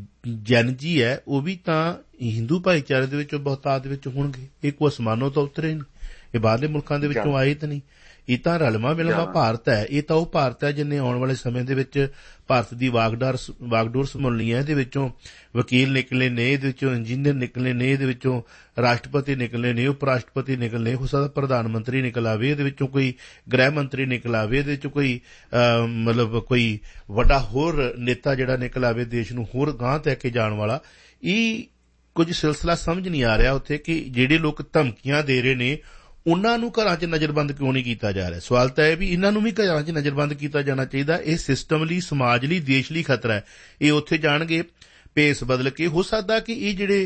ਜਨ ਜੀ ਹੈ ਉਹ ਵੀ ਤਾਂ ਹਿੰਦੂ ਭਾਈਚਾਰੇ ਦੇ ਵਿੱਚੋਂ ਬਹੁਤਾਤ ਵਿੱਚ ਹੋਣਗੇ, ਇਹ ਕੋਈ ਅਸਮਾਨੋਂ ਤਾਂ ਉਤਰੇ ਨਹੀਂ, ਇਹ ਬਾਹਰਲੇ ਮੁਲਕਾਂ ਦੇ ਵਿੱਚੋਂ ਆਏ ਤਾਂ ਨਹੀਂ। ਇਹ ਤਾਂ ਰਲਵਾਂ ਮਿਲਵਾਂ ਭਾਰਤ ਹੈ। ਇਹ ਤਾਂ ਉਹ ਭਾਰਤ ਹੈ ਜਿਹਨੇ ਆਉਣ ਵਾਲੇ ਸਮੇਂ ਦੇ ਵਿੱਚ ਭਾਰਤ ਦੀ ਵਾਗਡੋਰ ਵਾਗਡੋਰ ਸੰਭਾਲਣੀ ਹੈ। ਇਹਦੇ ਵਿੱਚੋਂ ਵਕੀਲ ਨਿਕਲੇ ਨੇ, ਇਹਦੇ ਵਿੱਚੋਂ ਇੰਜੀਨੀਅਰ ਨਿਕਲੇ ਨੇ, ਇਹਦੇ ਵਿੱਚੋਂ ਰਾਸ਼ਟਰਪਤੀ ਨਿਕਲੇ ਨੇ, ਉਪ ਰਾਸ਼ਟਰਪਤੀ ਨਿਕਲਣੇ, ਹੋ ਸਕਦਾ ਪ੍ਰਧਾਨ ਮੰਤਰੀ ਨਿਕਲ ਆਵੇ, ਇਹਦੇ ਵਿੱਚੋਂ ਕੋਈ ਗ੍ਰਹਿ ਮੰਤਰੀ ਨਿਕਲ ਆਵੇ, ਇਹਦੇ ਵਿੱਚੋਂ ਕੋਈ ਮਤਲਬ ਕੋਈ ਵੱਡਾ ਹੋਰ ਨੇਤਾ ਜਿਹੜਾ ਨਿਕਲ ਆਵੇ ਦੇਸ਼ ਨੂੰ ਹੋਰ ਗਾਂਹ ਤੱਕ ਕੇ ਜਾਣ ਵਾਲਾ। ਇਹ ਕੁਝ ਸਿਲਸਿਲਾ ਸਮਝ ਨਹੀਂ ਆ ਰਿਹਾ ਉੱਥੇ ਕਿ ਜਿਹੜੇ ਲੋਕ ਧਮਕੀਆਂ ਦੇ ਰਹੇ ਨੇ ਉਹਨਾਂ ਨੂੰ ਘਰਾਂ 'ਚ ਨਜ਼ਰਬੰਦ ਕਿਉਂ ਨਹੀਂ ਕੀਤਾ ਜਾ ਰਿਹਾ। ਸਵਾਲ ਤਾਂ ਇਹ ਵੀ ਇਹਨਾਂ ਨੂੰ ਵੀ ਘਰਾਂ 'ਚ ਨਜ਼ਰਬੰਦ ਕੀਤਾ ਜਾਣਾ ਚਾਹੀਦਾ। ਇਹ ਸਿਸਟਮ ਲਈ, ਸਮਾਜ ਲਈ, ਦੇਸ਼ ਲਈ ਖਤਰਾ ਹੈ। ਇਹ ਉੱਥੇ ਜਾਣਗੇ ਭੇਸ ਬਦਲ ਕੇ। ਹੋ ਸਕਦਾ ਕਿ ਇਹ ਜਿਹੜੇ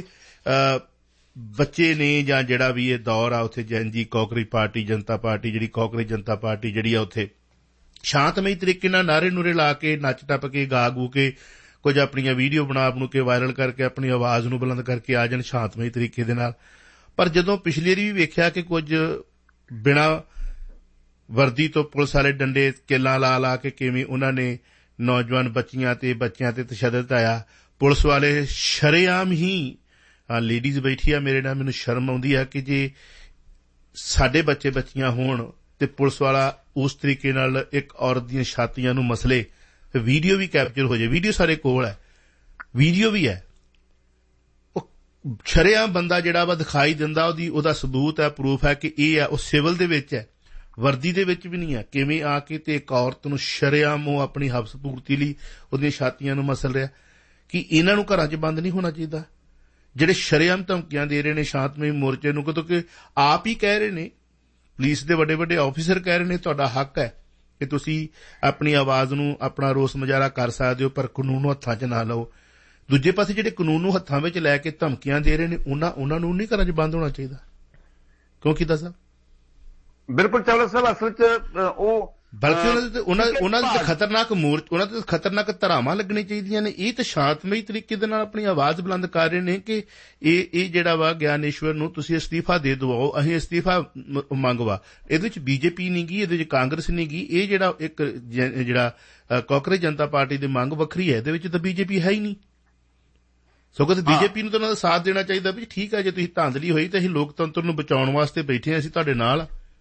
ਬੱਚੇ ਨੇ ਜਾਂ ਜਿਹੜਾ ਵੀ ਇਹ ਦੌਰ ਆ ਉੱਥੇ ਜੈਨਜੀ ਕਾਕਰੇਜ ਪਾਰਟੀ, ਜਨਤਾ ਪਾਰਟੀ, ਜਿਹੜੀ ਕਾਕਰੇਜ ਜਨਤਾ ਪਾਰਟੀ ਜਿਹੜੀ ਆ ਉੱਥੇ ਸ਼ਾਂਤਮਈ ਤਰੀਕੇ ਨਾਲ ਨਾਰੇ ਨੂਰੇ ਲਾ ਕੇ, ਨੱਚ ਟੱਪ ਕੇ, ਗਾ ਗੂ ਕੇ, ਕੁਝ ਆਪਣੀਆਂ ਵੀਡੀਓ ਬਣਾ ਬਣੂ ਕੇ ਵਾਇਰਲ ਕਰਕੇ ਆਪਣੀ ਆਵਾਜ਼ ਨੂੰ ਬੁਲੰਦ ਕਰਕੇ ਆ ਜਾਣ ਸ਼ਾਂਤਮਈ ਤਰੀਕੇ ਦੇ ਨਾਲ। ਪਰ ਜਦੋਂ ਪਿਛਲੀ ਵਾਰੀ ਵੀ ਵੇਖਿਆ ਕਿ ਕੁਝ ਬਿਨਾਂ ਵਰਦੀ ਤੋਂ ਪੁਲਿਸ ਵਾਲੇ ਡੰਡੇ ਕਿੱਲਾਂ ਲਾ ਲਾ ਕੇ ਕਿਵੇਂ ਉਹਨਾਂ ਨੇ ਨੌਜਵਾਨ ਬੱਚੀਆਂ ਤੇ ਬੱਚਿਆਂ ਤੇ ਤਸ਼ੱਦਦ ਆਇਆ। ਪੁਲਿਸ ਵਾਲੇ ਸ਼ਰੇਆਮ ਹੀ, ਲੇਡੀਜ਼ ਬੈਠੀ ਆ ਮੇਰੇ ਨਾਲ, ਮੈਨੂੰ ਸ਼ਰਮ ਆਉਂਦੀ ਆ ਕਿ ਜੇ ਸਾਡੇ ਬੱਚੇ ਬੱਚੀਆਂ ਹੋਣ ਤੇ ਪੁਲਿਸ ਵਾਲਾ ਉਸ ਤਰੀਕੇ ਨਾਲ ਇੱਕ ਔਰਤ ਦੀਆਂ ਛਾਤੀਆਂ ਨੂੰ ਮਸਲੇ, ਵੀਡੀਓ ਵੀ ਕੈਪਚਰ ਹੋ ਜਾਏ, ਵੀਡੀਓ ਸਾਡੇ ਕੋਲ ਹੈ, ਵੀਡੀਓ ਵੀ ਹੈ, ਉਹ ਸ਼ਰੇਆਮ ਬੰਦਾ ਜਿਹੜਾ ਵਾ ਦਿਖਾਈ ਦਿੰਦਾ, ਉਹਦੀ ਉਹਦਾ ਸਬੂਤ ਹੈ, ਪ੍ਰੂਫ ਹੈ ਕਿ ਇਹ ਹੈ, ਉਹ ਸਿਵਲ ਦੇ ਵਿੱਚ ਹੈ, ਵਰਦੀ ਦੇ ਵਿੱਚ ਵੀ ਨਹੀਂ ਹੈ। ਕਿਵੇਂ ਆ ਕੇ ਤੇ ਇੱਕ ਔਰਤ ਨੂੰ ਸ਼ਰੇਆਮ ਉਹ ਆਪਣੀ ਹਵਸ ਪੂਰਤੀ ਲਈ ਉਹਦੀਆਂ ਛਾਤੀਆਂ ਨੂੰ ਮਸਲ ਰਿਹਾ। ਕਿ ਇਹਨਾਂ ਨੂੰ ਘਰਾਂ 'ਚ ਬੰਦ ਨਹੀਂ ਹੋਣਾ ਚਾਹੀਦਾ ਜਿਹੜੇ ਸ਼ਰੇਆਮ ਧਮਕੀਆਂ ਦੇ ਰਹੇ ਨੇ ਸ਼ਾਂਤਮਈ ਮੋਰਚੇ ਨੂੰ? ਕਿਉਂਕਿ ਆਪ ਹੀ ਕਹਿ ਰਹੇ ਨੇ, ਪੁਲਿਸ ਦੇ ਵੱਡੇ ਵੱਡੇ ਆਫੀਸਰ ਕਹਿ ਰਹੇ ਨੇ ਤੁਹਾਡਾ ਹੱਕ ਹੈ ਕਿ ਤੁਸੀਂ ਆਪਣੀ ਆਵਾਜ਼ ਨੂੰ, ਆਪਣਾ ਰੋਸ ਮੁਜ਼ਾਹਰਾ ਕਰ ਸਕਦੇ ਹੋ, ਪਰ ਕਾਨੂੰਨ ਨੂੰ ਹੱਥਾਂ 'ਚ ਨਾ ਲਓ। ਦੂਜੇ ਪਾਸੇ ਜਿਹੜੇ ਕਾਨੂੰਨ ਨੂੰ ਹੱਥਾਂ ਵਿੱਚ ਲੈ ਕੇ ਧਮਕੀਆਂ ਦੇ ਰਹੇ ਨੇ ਉਹਨਾਂ ਉਹਨਾਂ ਨੂੰ ਨਹੀਂ ਘਰਾਂ 'ਚ ਬੰਦ ਹੋਣਾ ਚਾਹੀਦਾ। ਕਿਉਂ ਕੀਤਾ ਸਾਹਿਬ? ਬਿਲਕੁਲ ਚਾਵਲਾ ਸਾਹਿਬ, ਅਸਲ 'ਚ ਉਹ ਬਲਕਿ ਉਹਨਾਂ ਦੇ ਉਹਨਾਂ ਉਹਨਾਂ ਦੇ ਖਤਰਨਾਕ ਮੋਰਚ, ਉਹਨਾਂ ਦੇ ਖਤਰਨਾਕ ਧਾਰਾਵਾਂ ਲੱਗਣੀਆਂ ਚਾਹੀਦੀਆਂ ਨੇ। ਇਹ ਤਾਂ ਸ਼ਾਂਤਮਈ ਤਰੀਕੇ ਦੇ ਨਾਲ ਆਪਣੀ ਆਵਾਜ਼ ਬੁਲੰਦ ਕਰ ਰਹੇ ਨੇ ਕਿ ਇਹ ਇਹ ਜਿਹੜਾ ਵਾ ਗਿਆਨੇਸ਼ਵਰ ਨੂੰ ਤੁਸੀਂ ਅਸਤੀਫਾ ਦੇ ਦਿਵਾਓ, ਅਸੀਂ ਅਸਤੀਫਾ ਮੰਗਵਾ। ਇਹਦੇ ਵਿੱਚ ਬੀਜੇਪੀ ਨਹੀਂ ਗੀ, ਇਹਦੇ ਵਿੱਚ ਕਾਂਗਰਸ ਨਹੀਂ ਗੀ। ਇਹ ਜਿਹੜਾ ਇੱਕ ਜਿਹੜਾ ਕਾਕਰੇਜ ਜਨਤਾ ਪਾਰਟੀ ਦੀ ਮੰਗ ਵੱਖਰੀ ਹੈ, ਇਹਦੇ ਵਿੱਚ ਤਾਂ ਬੀਜੇਪੀ ਹੈ ਹੀ ਨਹੀਂ। ਸਗੋਂ ਬੀਜੇਪੀ ਨੂੰ ਤਾਂ ਉਹਨਾਂ ਦਾ ਸਾਥ ਦੇਣਾ ਚਾਹੀਦਾ ਵੀ ਠੀਕ ਹੈ, ਜੇ ਤੁਸੀਂ ਧਾਂਦਲੀ ਹੋਈ ਤਾਂ ਅਸੀਂ ਲੋਕਤੰਤਰ ਨੂੰ ਬਚਾਉਣ ਵਾਸਤੇ ਬੈਠੇ ਹਾਂ, ਅਸੀਂ ਤੁਹਾਡੇ ਨਾਲ।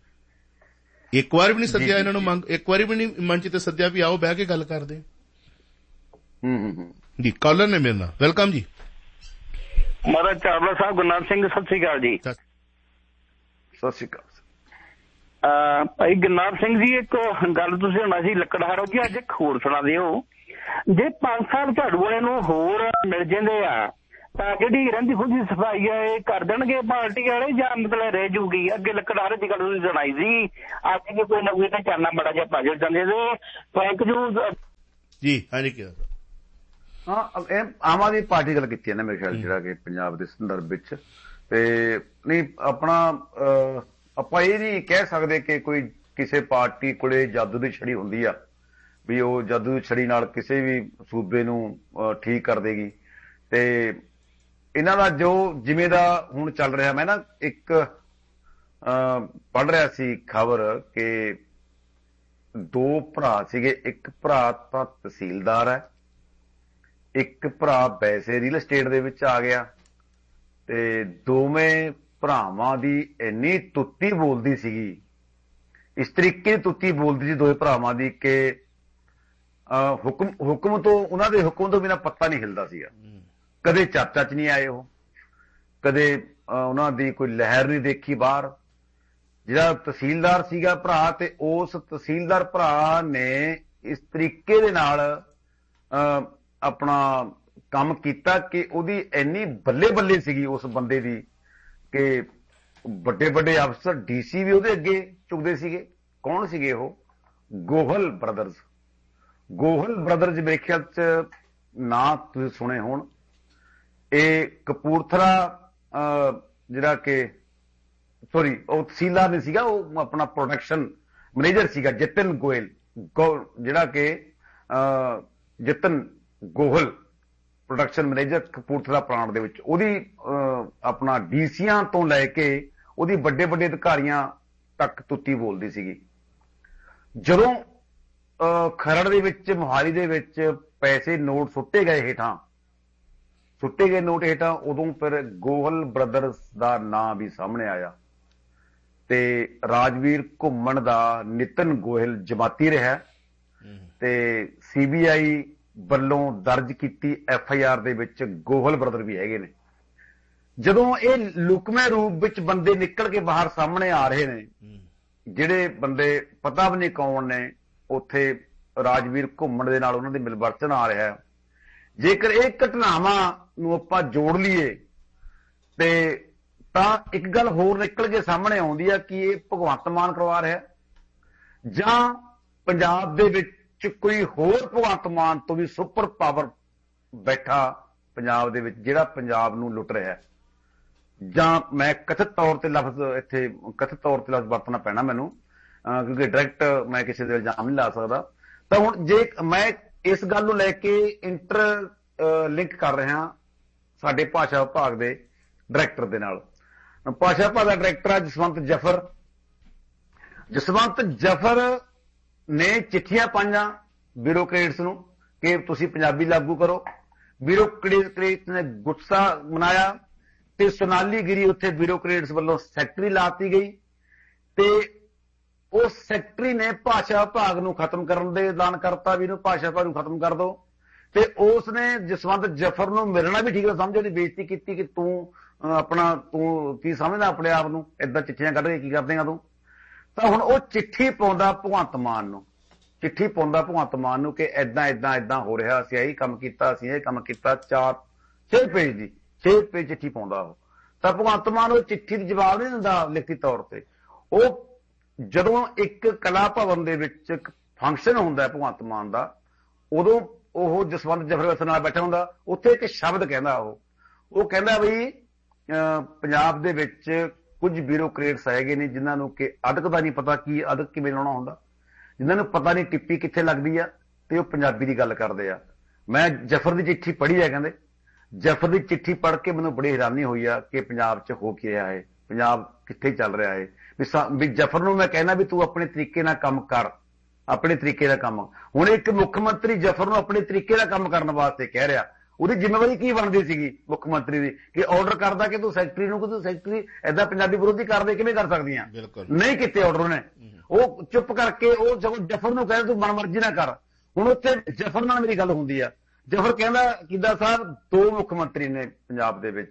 ਇੱਕ ਵਾਰ ਵੀ ਨਹੀਂ ਸੱਦਿਆ ਇਹਨਾਂ ਨੂੰ, ਮੰਗ ਇੱਕ ਵਾਰੀ ਵੀ ਨਹੀਂ ਮੰਚ ਤੇ ਸੱਦਿਆ ਵੀ ਆਓ ਬਹਿ ਕੇ ਗੱਲ ਕਰਦੇ ਜੀ। ਕਾਲਰ ਨੇ ਮੇਰੇ ਨਾਲ, ਵੈਲਕਮ ਜੀ। ਮਹਾਰਾਜ ਚਾਵਲਾ ਸਾਹਿਬ, ਗੁਰਨਾਮ ਸਿੰਘ, ਸਤਿ ਸ੍ਰੀ ਅਕਾਲ ਜੀ। ਸਤਿ ਸ੍ਰੀ ਅਕਾਲ। ਭਾਈ ਗੁਰਨਾਮ ਸਿੰਘ ਜੀ, ਇੱਕ ਗੱਲ ਤੁਸੀਂ ਹੁਣ ਅਸੀਂ ਲੱਕੜਹਾਰਾ ਜੀ ਅੱਜ ਇੱਕ ਹੋਰ ਸੁਣਾ ਦਿਓ। ਜੇ ਪੰਜ ਸਾਲ ਝਾੜੂ ਵਾਲੇ ਨੂੰ ਹੋਰ ਮਿਲ ਜਾਂਦੇ ਆ ਤਾਂ ਜਿਹੜੀ ਰਹਿੰਦੀ ਖੁੰਦੀ ਸਫਾਈ ਆ ਇਹ ਕਰ ਦੇਣਗੇ ਪਾਰਟੀ ਵਾਲੇ, ਜਾਂ ਮਤਲਬ ਰਹਿ ਜੂਗੀ? ਅੱਗੇ ਲੱਕੜਹਾਰੇ ਦੀ ਗੱਲ ਤੁਸੀਂ ਸੁਣਾਈ ਸੀ, ਅੱਜ ਵੀ ਕੋਈ ਨਾ ਕੋਈ ਤਾਂ ਚਾਨਾ ਬੜਾ ਜਿਹਾ ਭੱਜ ਜਾਂਦੇ ਤੇ ਥੈਂਕ ਯੂ ਜੀ। ਹਾਂਜੀ ਕਿਹਾ ਹਾਂ, ਇਹ ਆਮ ਆਦਮੀ ਪਾਰਟੀ ਗੱਲ ਕੀਤੀ ਹੈ ਨਾ ਮੇਰੇ ਖਿਆਲ, ਜਿਹੜਾ ਕਿ ਪੰਜਾਬ ਦੇ ਸੰਦਰਭ ਵਿੱਚ। ਤੇ ਨਹੀਂ ਆਪਣਾ ਆਪਾਂ ਇਹ ਨਹੀਂ ਕਹਿ ਸਕਦੇ ਕਿ ਕੋਈ ਕਿਸੇ ਪਾਰਟੀ ਕੋਲੇ ਜਾਦੂ ਦੀ ਛੜੀ ਹੁੰਦੀ ਆ ਵੀ ਉਹ ਜਾਦੂ ਦੀ ਛੜੀ ਨਾਲ ਕਿਸੇ ਵੀ ਸੂਬੇ ਨੂੰ ਠੀਕ ਕਰ ਦੇਗੀ। ਤੇ ਇਹਨਾਂ ਦਾ ਜੋ ਜਿਵੇਂ ਦਾ ਹੁਣ ਚੱਲ ਰਿਹਾ, ਮੈਂ ਨਾ ਇੱਕ ਪੜ੍ਹ ਰਿਹਾ ਸੀ ਖਬਰ ਕਿ ਦੋ ਭਰਾ ਸੀਗੇ, ਇੱਕ ਭਰਾ ਤਾਂ ਤਹਿਸੀਲਦਾਰ ਹੈ, ਇੱਕ ਭਰਾ ਵੈਸੇ ਰੀਅਲ estate ਦੇ ਵਿੱਚ ਆ ਗਿਆ, ਤੇ ਦੋਵੇਂ ਭਰਾਵਾਂ ਦੀ ਇੰਨੀ ਤੁੱਤੀ ਬੋਲਦੀ ਸੀਗੀ, ਇਸ ਤਰੀਕੇ ਦੀ ਤੁੱਤੀ ਬੋਲਦੀ ਸੀ ਦੋਵੇਂ ਭਰਾਵਾਂ ਦੀ ਕਿ ਹੁਕਮ ਹੁਕਮ ਤੋਂ ਉਹਨਾਂ ਦੇ ਹੁਕਮ ਤੋਂ ਬਿਨਾਂ ਪੱਤਾ ਨਹੀਂ ਹਿਲਦਾ ਸੀਗਾ। ਕਦੇ ਚਰਚਾ ਚ ਨਹੀਂ ਆਏ ਉਹ, ਕਦੇ ਉਹਨਾਂ ਦੀ ਕੋਈ ਲਹਿਰ ਨਹੀਂ ਦੇਖੀ ਬਾਹਰ। ਜਿਹੜਾ ਤਹਿਸੀਲਦਾਰ ਸੀਗਾ ਭਰਾ, ਤੇ ਉਸ ਤਹਿਸੀਲਦਾਰ ਭਰਾ ਨੇ ਇਸ ਤਰੀਕੇ ਦੇ ਨਾਲ ਆਪਣਾ ਕੰਮ ਕੀਤਾ ਕਿ ਉਹਦੀ ਇੰਨੀ ਬੱਲੇ ਬੱਲੇ ਸੀਗੀ ਉਸ ਬੰਦੇ ਦੀ ਕਿ ਵੱਡੇ ਵੱਡੇ ਅਫਸਰ ਡੀਸੀ ਵੀ ਉਹਦੇ ਅੱਗੇ ਝੁਕਦੇ ਸੀਗੇ। ਕੌਣ ਸੀਗੇ ਉਹ? ਗੋਹਲ ਬ੍ਰਦਰਜ਼। ਗੋਹਲ ਬ੍ਰਦਰਜ਼ ਮੇਰੇ ਖਿਆਲ ਚ ਨਾਂ ਤੁਸੀਂ ਸੁਣੇ ਹੋਣ। ਇਹ ਕਪੂਰਥਲਾ ਜਿਹੜਾ ਕਿ ਸੋਰੀ ਉਹ ਤਹਿਸੀਲਦਾਰ ਨਹੀਂ ਸੀਗਾ, ਉਹ ਆਪਣਾ ਪ੍ਰੋਡਕਸ਼ਨ ਮੈਨੇਜਰ ਸੀਗਾ, ਜਤਨ ਗੋਇਲ, ਜਿਹੜਾ ਕਿ ਜਤਨ ਗੋਹਲ ਪ੍ਰੋਡਕਸ਼ਨ ਮੈਨੇਜਰ ਕਪੂਰਥਲਾ ਪਲਾਂਟ ਦੇ ਵਿੱਚ। ਉਹਦੀ ਆਪਣਾ ਡੀਸੀਆਂ ਤੋਂ ਲੈ ਕੇ ਉਹਦੀ ਵੱਡੇ ਵੱਡੇ ਅਧਿਕਾਰੀਆਂ ਤੱਕ ਤੁੱਤੀ ਬੋਲਦੀ ਸੀਗੀ। ਜਦੋਂ ਖਰੜ ਦੇ ਵਿੱਚ, ਮੋਹਾਲੀ ਦੇ ਵਿੱਚ ਪੈਸੇ ਨੋਟ ਸੁੱਟੇ ਗਏ ਹੇਠਾਂ, ਸੁੱਟੇ ਗਏ ਨੋਟ ਹੇਠਾਂ, ਉਦੋਂ ਫਿਰ ਗੋਹਲ ਬ੍ਰਦਰਜ਼ ਦਾ ਨਾਂ ਵੀ ਸਾਹਮਣੇ ਆਇਆ ਤੇ ਰਾਜਵੀਰ ਘੁੰਮਣ ਦਾ ਨਿਤਨ ਗੋਇਲ ਜਮਾਤੀ ਰਿਹਾ ਤੇ ਸੀਬੀਆਈ ਵੱਲੋਂ ਦਰਜ ਕੀਤੀ ਐਫ ਆਈ ਆਰ ਦੇ ਵਿੱਚ ਗੋਹਲ ਬ੍ਰਦਰ ਵੀ ਹੈਗੇ ਨੇ। ਜਦੋਂ ਇਹ ਲੁਕਵੇਂ ਰੂਪ ਵਿੱਚ ਬੰਦੇ ਨਿਕਲ ਕੇ ਬਾਹਰ ਸਾਹਮਣੇ ਆ ਰਹੇ ਨੇ, ਜਿਹੜੇ ਬੰਦੇ ਪਤਾ ਵੀ ਨਹੀਂ ਕੌਣ ਨੇ, ਉੱਥੇ ਰਾਜਵੀਰ ਘੁੰਮਣ ਦੇ ਨਾਲ ਉਹਨਾਂ ਦੀ ਮਿਲਵਰਤਨ ਆ ਰਿਹਾ। ਜੇਕਰ ਇਹ ਘਟਨਾਵਾਂ ਨੂੰ ਆਪਾਂ ਜੋੜ ਲਈਏ ਤੇ ਤਾਂ ਇੱਕ ਗੱਲ ਹੋਰ ਨਿਕਲ ਕੇ ਸਾਹਮਣੇ ਆਉਂਦੀ ਆ ਕਿ ਇਹ ਭਗਵੰਤ ਮਾਨ ਕਰਵਾ ਰਿਹਾ ਜਾਂ ਪੰਜਾਬ ਦੇ ਵਿੱਚ ਕੋਈ ਹੋਰ ਭਗਵੰਤ ਮਾਨ ਤੋਂ ਵੀ ਸੁਪਰ ਪਾਵਰ ਬੈਠਾ ਪੰਜਾਬ ਦੇ ਵਿੱਚ, ਜਿਹੜਾ ਪੰਜਾਬ ਨੂੰ ਲੁੱਟ ਰਿਹਾ। ਜਾਂ ਮੈਂ ਕਥਿਤ ਤੌਰ ਤੇ ਲਫ਼ਜ਼ ਇੱਥੇ ਕਥਿਤ ਤੌਰ ਤੇ ਲਫ਼ਜ਼ ਵਰਤਣਾ ਪੈਣਾ ਮੈਨੂੰ, ਕਿਉਂਕਿ ਡਾਇਰੈਕਟ ਮੈਂ ਕਿਸੇ ਦੇ ਇਲਜ਼ਾਮ ਨਹੀਂ ਲਾ ਸਕਦਾ। ਤਾਂ ਹੁਣ ਜੇ ਮੈਂ ਇਸ ਗੱਲ ਨੂੰ ਲੈ ਕੇ ਇੰਟਰ ਲਿੰਕ ਕਰ ਰਿਹਾ ਸਾਡੇ ਭਾਸ਼ਾ ਵਿਭਾਗ ਦੇ ਡਾਇਰੈਕਟਰ ਦੇ ਨਾਲ। ਭਾਸ਼ਾ ਵਿਭਾਗ ਦਾ ਡਾਇਰੈਕਟਰ ਹੈ ਜਸਵੰਤ ਜਫਰ। ਜਸਵੰਤ ਜਫਰ ਨੇ ਚਿੱਠੀਆਂ ਪਾਈਆਂ ਬਿਊਰੋਕਰੇਟਸ ਨੂੰ ਕਿ ਤੁਸੀਂ ਪੰਜਾਬੀ ਲਾਗੂ ਕਰੋ। ਬਿਊਰੋਕਰੇਟਸ ਨੇ ਗੁੱਸਾ ਮਨਾਇਆ ਤੇ ਸੋਨਾਲੀ ਗਿਰੀ ਉੱਥੇ ਬਿਊਰੋਕਰੇਟਸ ਵੱਲੋਂ ਸੈਕਟਰੀ ਲਾਤੀ ਗਈ ਤੇ ਉਸ ਸੈਕਟਰੀ ਨੇ ਭਾਸ਼ਾ ਵਿਭਾਗ ਨੂੰ ਖਤਮ ਕਰਨ ਦੇ ਐਲਾਨ ਕਰਤਾ ਵੀ ਇਹਨੂੰ ਭਾਸ਼ਾ ਵਿਭਾਗ ਨੂੰ ਖਤਮ ਕਰ ਦਿਓ। ਤੇ ਉਸ ਨੇ ਜਸਵੰਤ ਜਫਰ ਨੂੰ ਮਿਲਣਾ ਵੀ ਠੀਕ ਨਾ ਸਮਝੋ, ਉਹਦੀ ਬੇਇੱਜ਼ਤੀ ਕੀਤੀ ਕਿ ਤੂੰ ਆਪਣਾ ਤੂੰ ਕੀ ਸਮਝਦਾ ਆਪਣੇ ਆਪ ਨੂੰ, ਏਦਾਂ ਚਿੱਠੀਆਂ ਕੱਢ ਕੇ ਕੀ ਕਰ ਦੇਗਾ ਤੂੰ। ਤਾਂ ਹੁਣ ਉਹ ਚਿੱਠੀ ਪਾਉਂਦਾ ਭਗਵੰਤ ਮਾਨ ਨੂੰ, ਚਿੱਠੀ ਪਾਉਂਦਾ ਭਗਵੰਤ ਮਾਨ ਨੂੰ ਕਿ ਏਦਾਂ ਏਦਾਂ ਏਦਾਂ ਹੋ ਰਿਹਾ, ਅਸੀਂ ਇਹੀ ਕੰਮ ਕੀਤਾ, ਅਸੀਂ ਇਹ ਕੰਮ ਕੀਤਾ। ਚਾਰ ਛੇ ਪੇਜ ਦੀ ਛੇ ਪੇਜ ਚਿੱਠੀ ਪਾਉਂਦਾ ਉਹ। ਤਾਂ ਭਗਵੰਤ ਮਾਨ ਉਹ ਚਿੱਠੀ ਦਾ ਜਵਾਬ ਨਹੀਂ ਦਿੰਦਾ ਲਿਖਤੀ ਤੌਰ ਤੇ। ਉਹ ਜਦੋਂ ਇੱਕ ਕਲਾ ਭਵਨ ਦੇ ਵਿੱਚ ਇੱਕ ਫੰਕਸ਼ਨ ਹੁੰਦਾ ਭਗਵੰਤ ਮਾਨ ਦਾ, ਉਦੋਂ ਉਹ ਜਸਵੰਤ ਜਫਰ ਨਾਲ ਬੈਠਾ ਹੁੰਦਾ, ਉੱਥੇ ਇੱਕ ਸ਼ਬਦ ਕਹਿੰਦਾ ਉਹ ਉਹ ਕਹਿੰਦਾ ਵੀ ਪੰਜਾਬ ਦੇ ਵਿੱਚ ਕੁਝ ਬਿਊਰੋਕਰੇਟਸ ਹੈਗੇ ਨੇ ਜਿਨ੍ਹਾਂ ਨੂੰ ਕਿ ਅਦਕ ਦਾ ਨਹੀਂ ਪਤਾ ਕੀ ਅਦਕ ਕਿਵੇਂ ਲਾਉਣਾ ਹੁੰਦਾ, ਜਿਨ੍ਹਾਂ ਨੂੰ ਪਤਾ ਨਹੀਂ ਟਿੱਪੀ ਕਿੱਥੇ ਲੱਗਦੀ ਆ, ਤੇ ਉਹ ਪੰਜਾਬੀ ਦੀ ਗੱਲ ਕਰਦੇ ਆ। ਮੈਂ ਜਫਰ ਦੀ ਚਿੱਠੀ ਪੜ੍ਹੀ ਆ, ਕਹਿੰਦੇ ਜਫਰ ਦੀ ਚਿੱਠੀ ਪੜ੍ਹ ਕੇ ਮੈਨੂੰ ਬੜੀ ਹੈਰਾਨੀ ਹੋਈ ਆ ਕਿ ਪੰਜਾਬ 'ਚ ਹੋ ਕੀ ਰਿਹਾ ਹੈ, ਪੰਜਾਬ ਕਿੱਥੇ ਚੱਲ ਰਿਹਾ ਹੈ। ਵੀ ਜਫਰ ਨੂੰ ਮੈਂ ਕਹਿਣਾ ਵੀ ਤੂੰ ਆਪਣੇ ਤਰੀਕੇ ਨਾਲ ਕੰਮ ਕਰ, ਆਪਣੇ ਤਰੀਕੇ ਦਾ ਕੰਮ। ਹੁਣ ਇੱਕ ਮੁੱਖ ਮੰਤਰੀ ਜਫਰ ਨੂੰ ਆਪਣੇ ਤਰੀਕੇ ਦਾ ਕੰਮ ਕਰਨ ਵਾਸਤੇ ਕਹਿ ਰਿਹਾ, ਉਹਦੀ ਜ਼ਿੰਮੇਵਾਰੀ ਕੀ ਬਣਦੀ ਸੀਗੀ ਮੁੱਖ ਮੰਤਰੀ ਦੀ ਕਿ ਆਰਡਰ ਕਰਦਾ ਕਿ ਤੂੰ ਸੈਕਟਰੀ ਨੂੰ ਕਿ ਤੂੰ ਸੈਕਟਰੀ ਏਦਾਂ ਪੰਜਾਬੀ ਵਿਰੋਧੀ ਕਰਦੇ ਕਿਵੇਂ ਕਰ ਸਕਦੀਆਂ। ਨਹੀਂ ਕੀਤੇ ਆਰਡਰ ਉਹਨੇ, ਉਹ ਚੁੱਪ ਕਰਕੇ ਉਹ ਸਗੋਂ ਜਫਰ ਨੂੰ ਕਹਿੰਦਾ ਤੂੰ ਮਨਮਰਜ਼ੀ ਨਾ ਕਰ। ਹੁਣ ਉੱਥੇ ਜਫਰ ਨਾਲ ਮੇਰੀ ਗੱਲ ਹੁੰਦੀ ਆ, ਜਫਰ ਕਹਿੰਦਾ ਕਿੱਦਾਂ ਸਾਹਿਬ ਦੋ ਮੁੱਖ ਮੰਤਰੀ ਨੇ ਪੰਜਾਬ ਦੇ ਵਿੱਚ,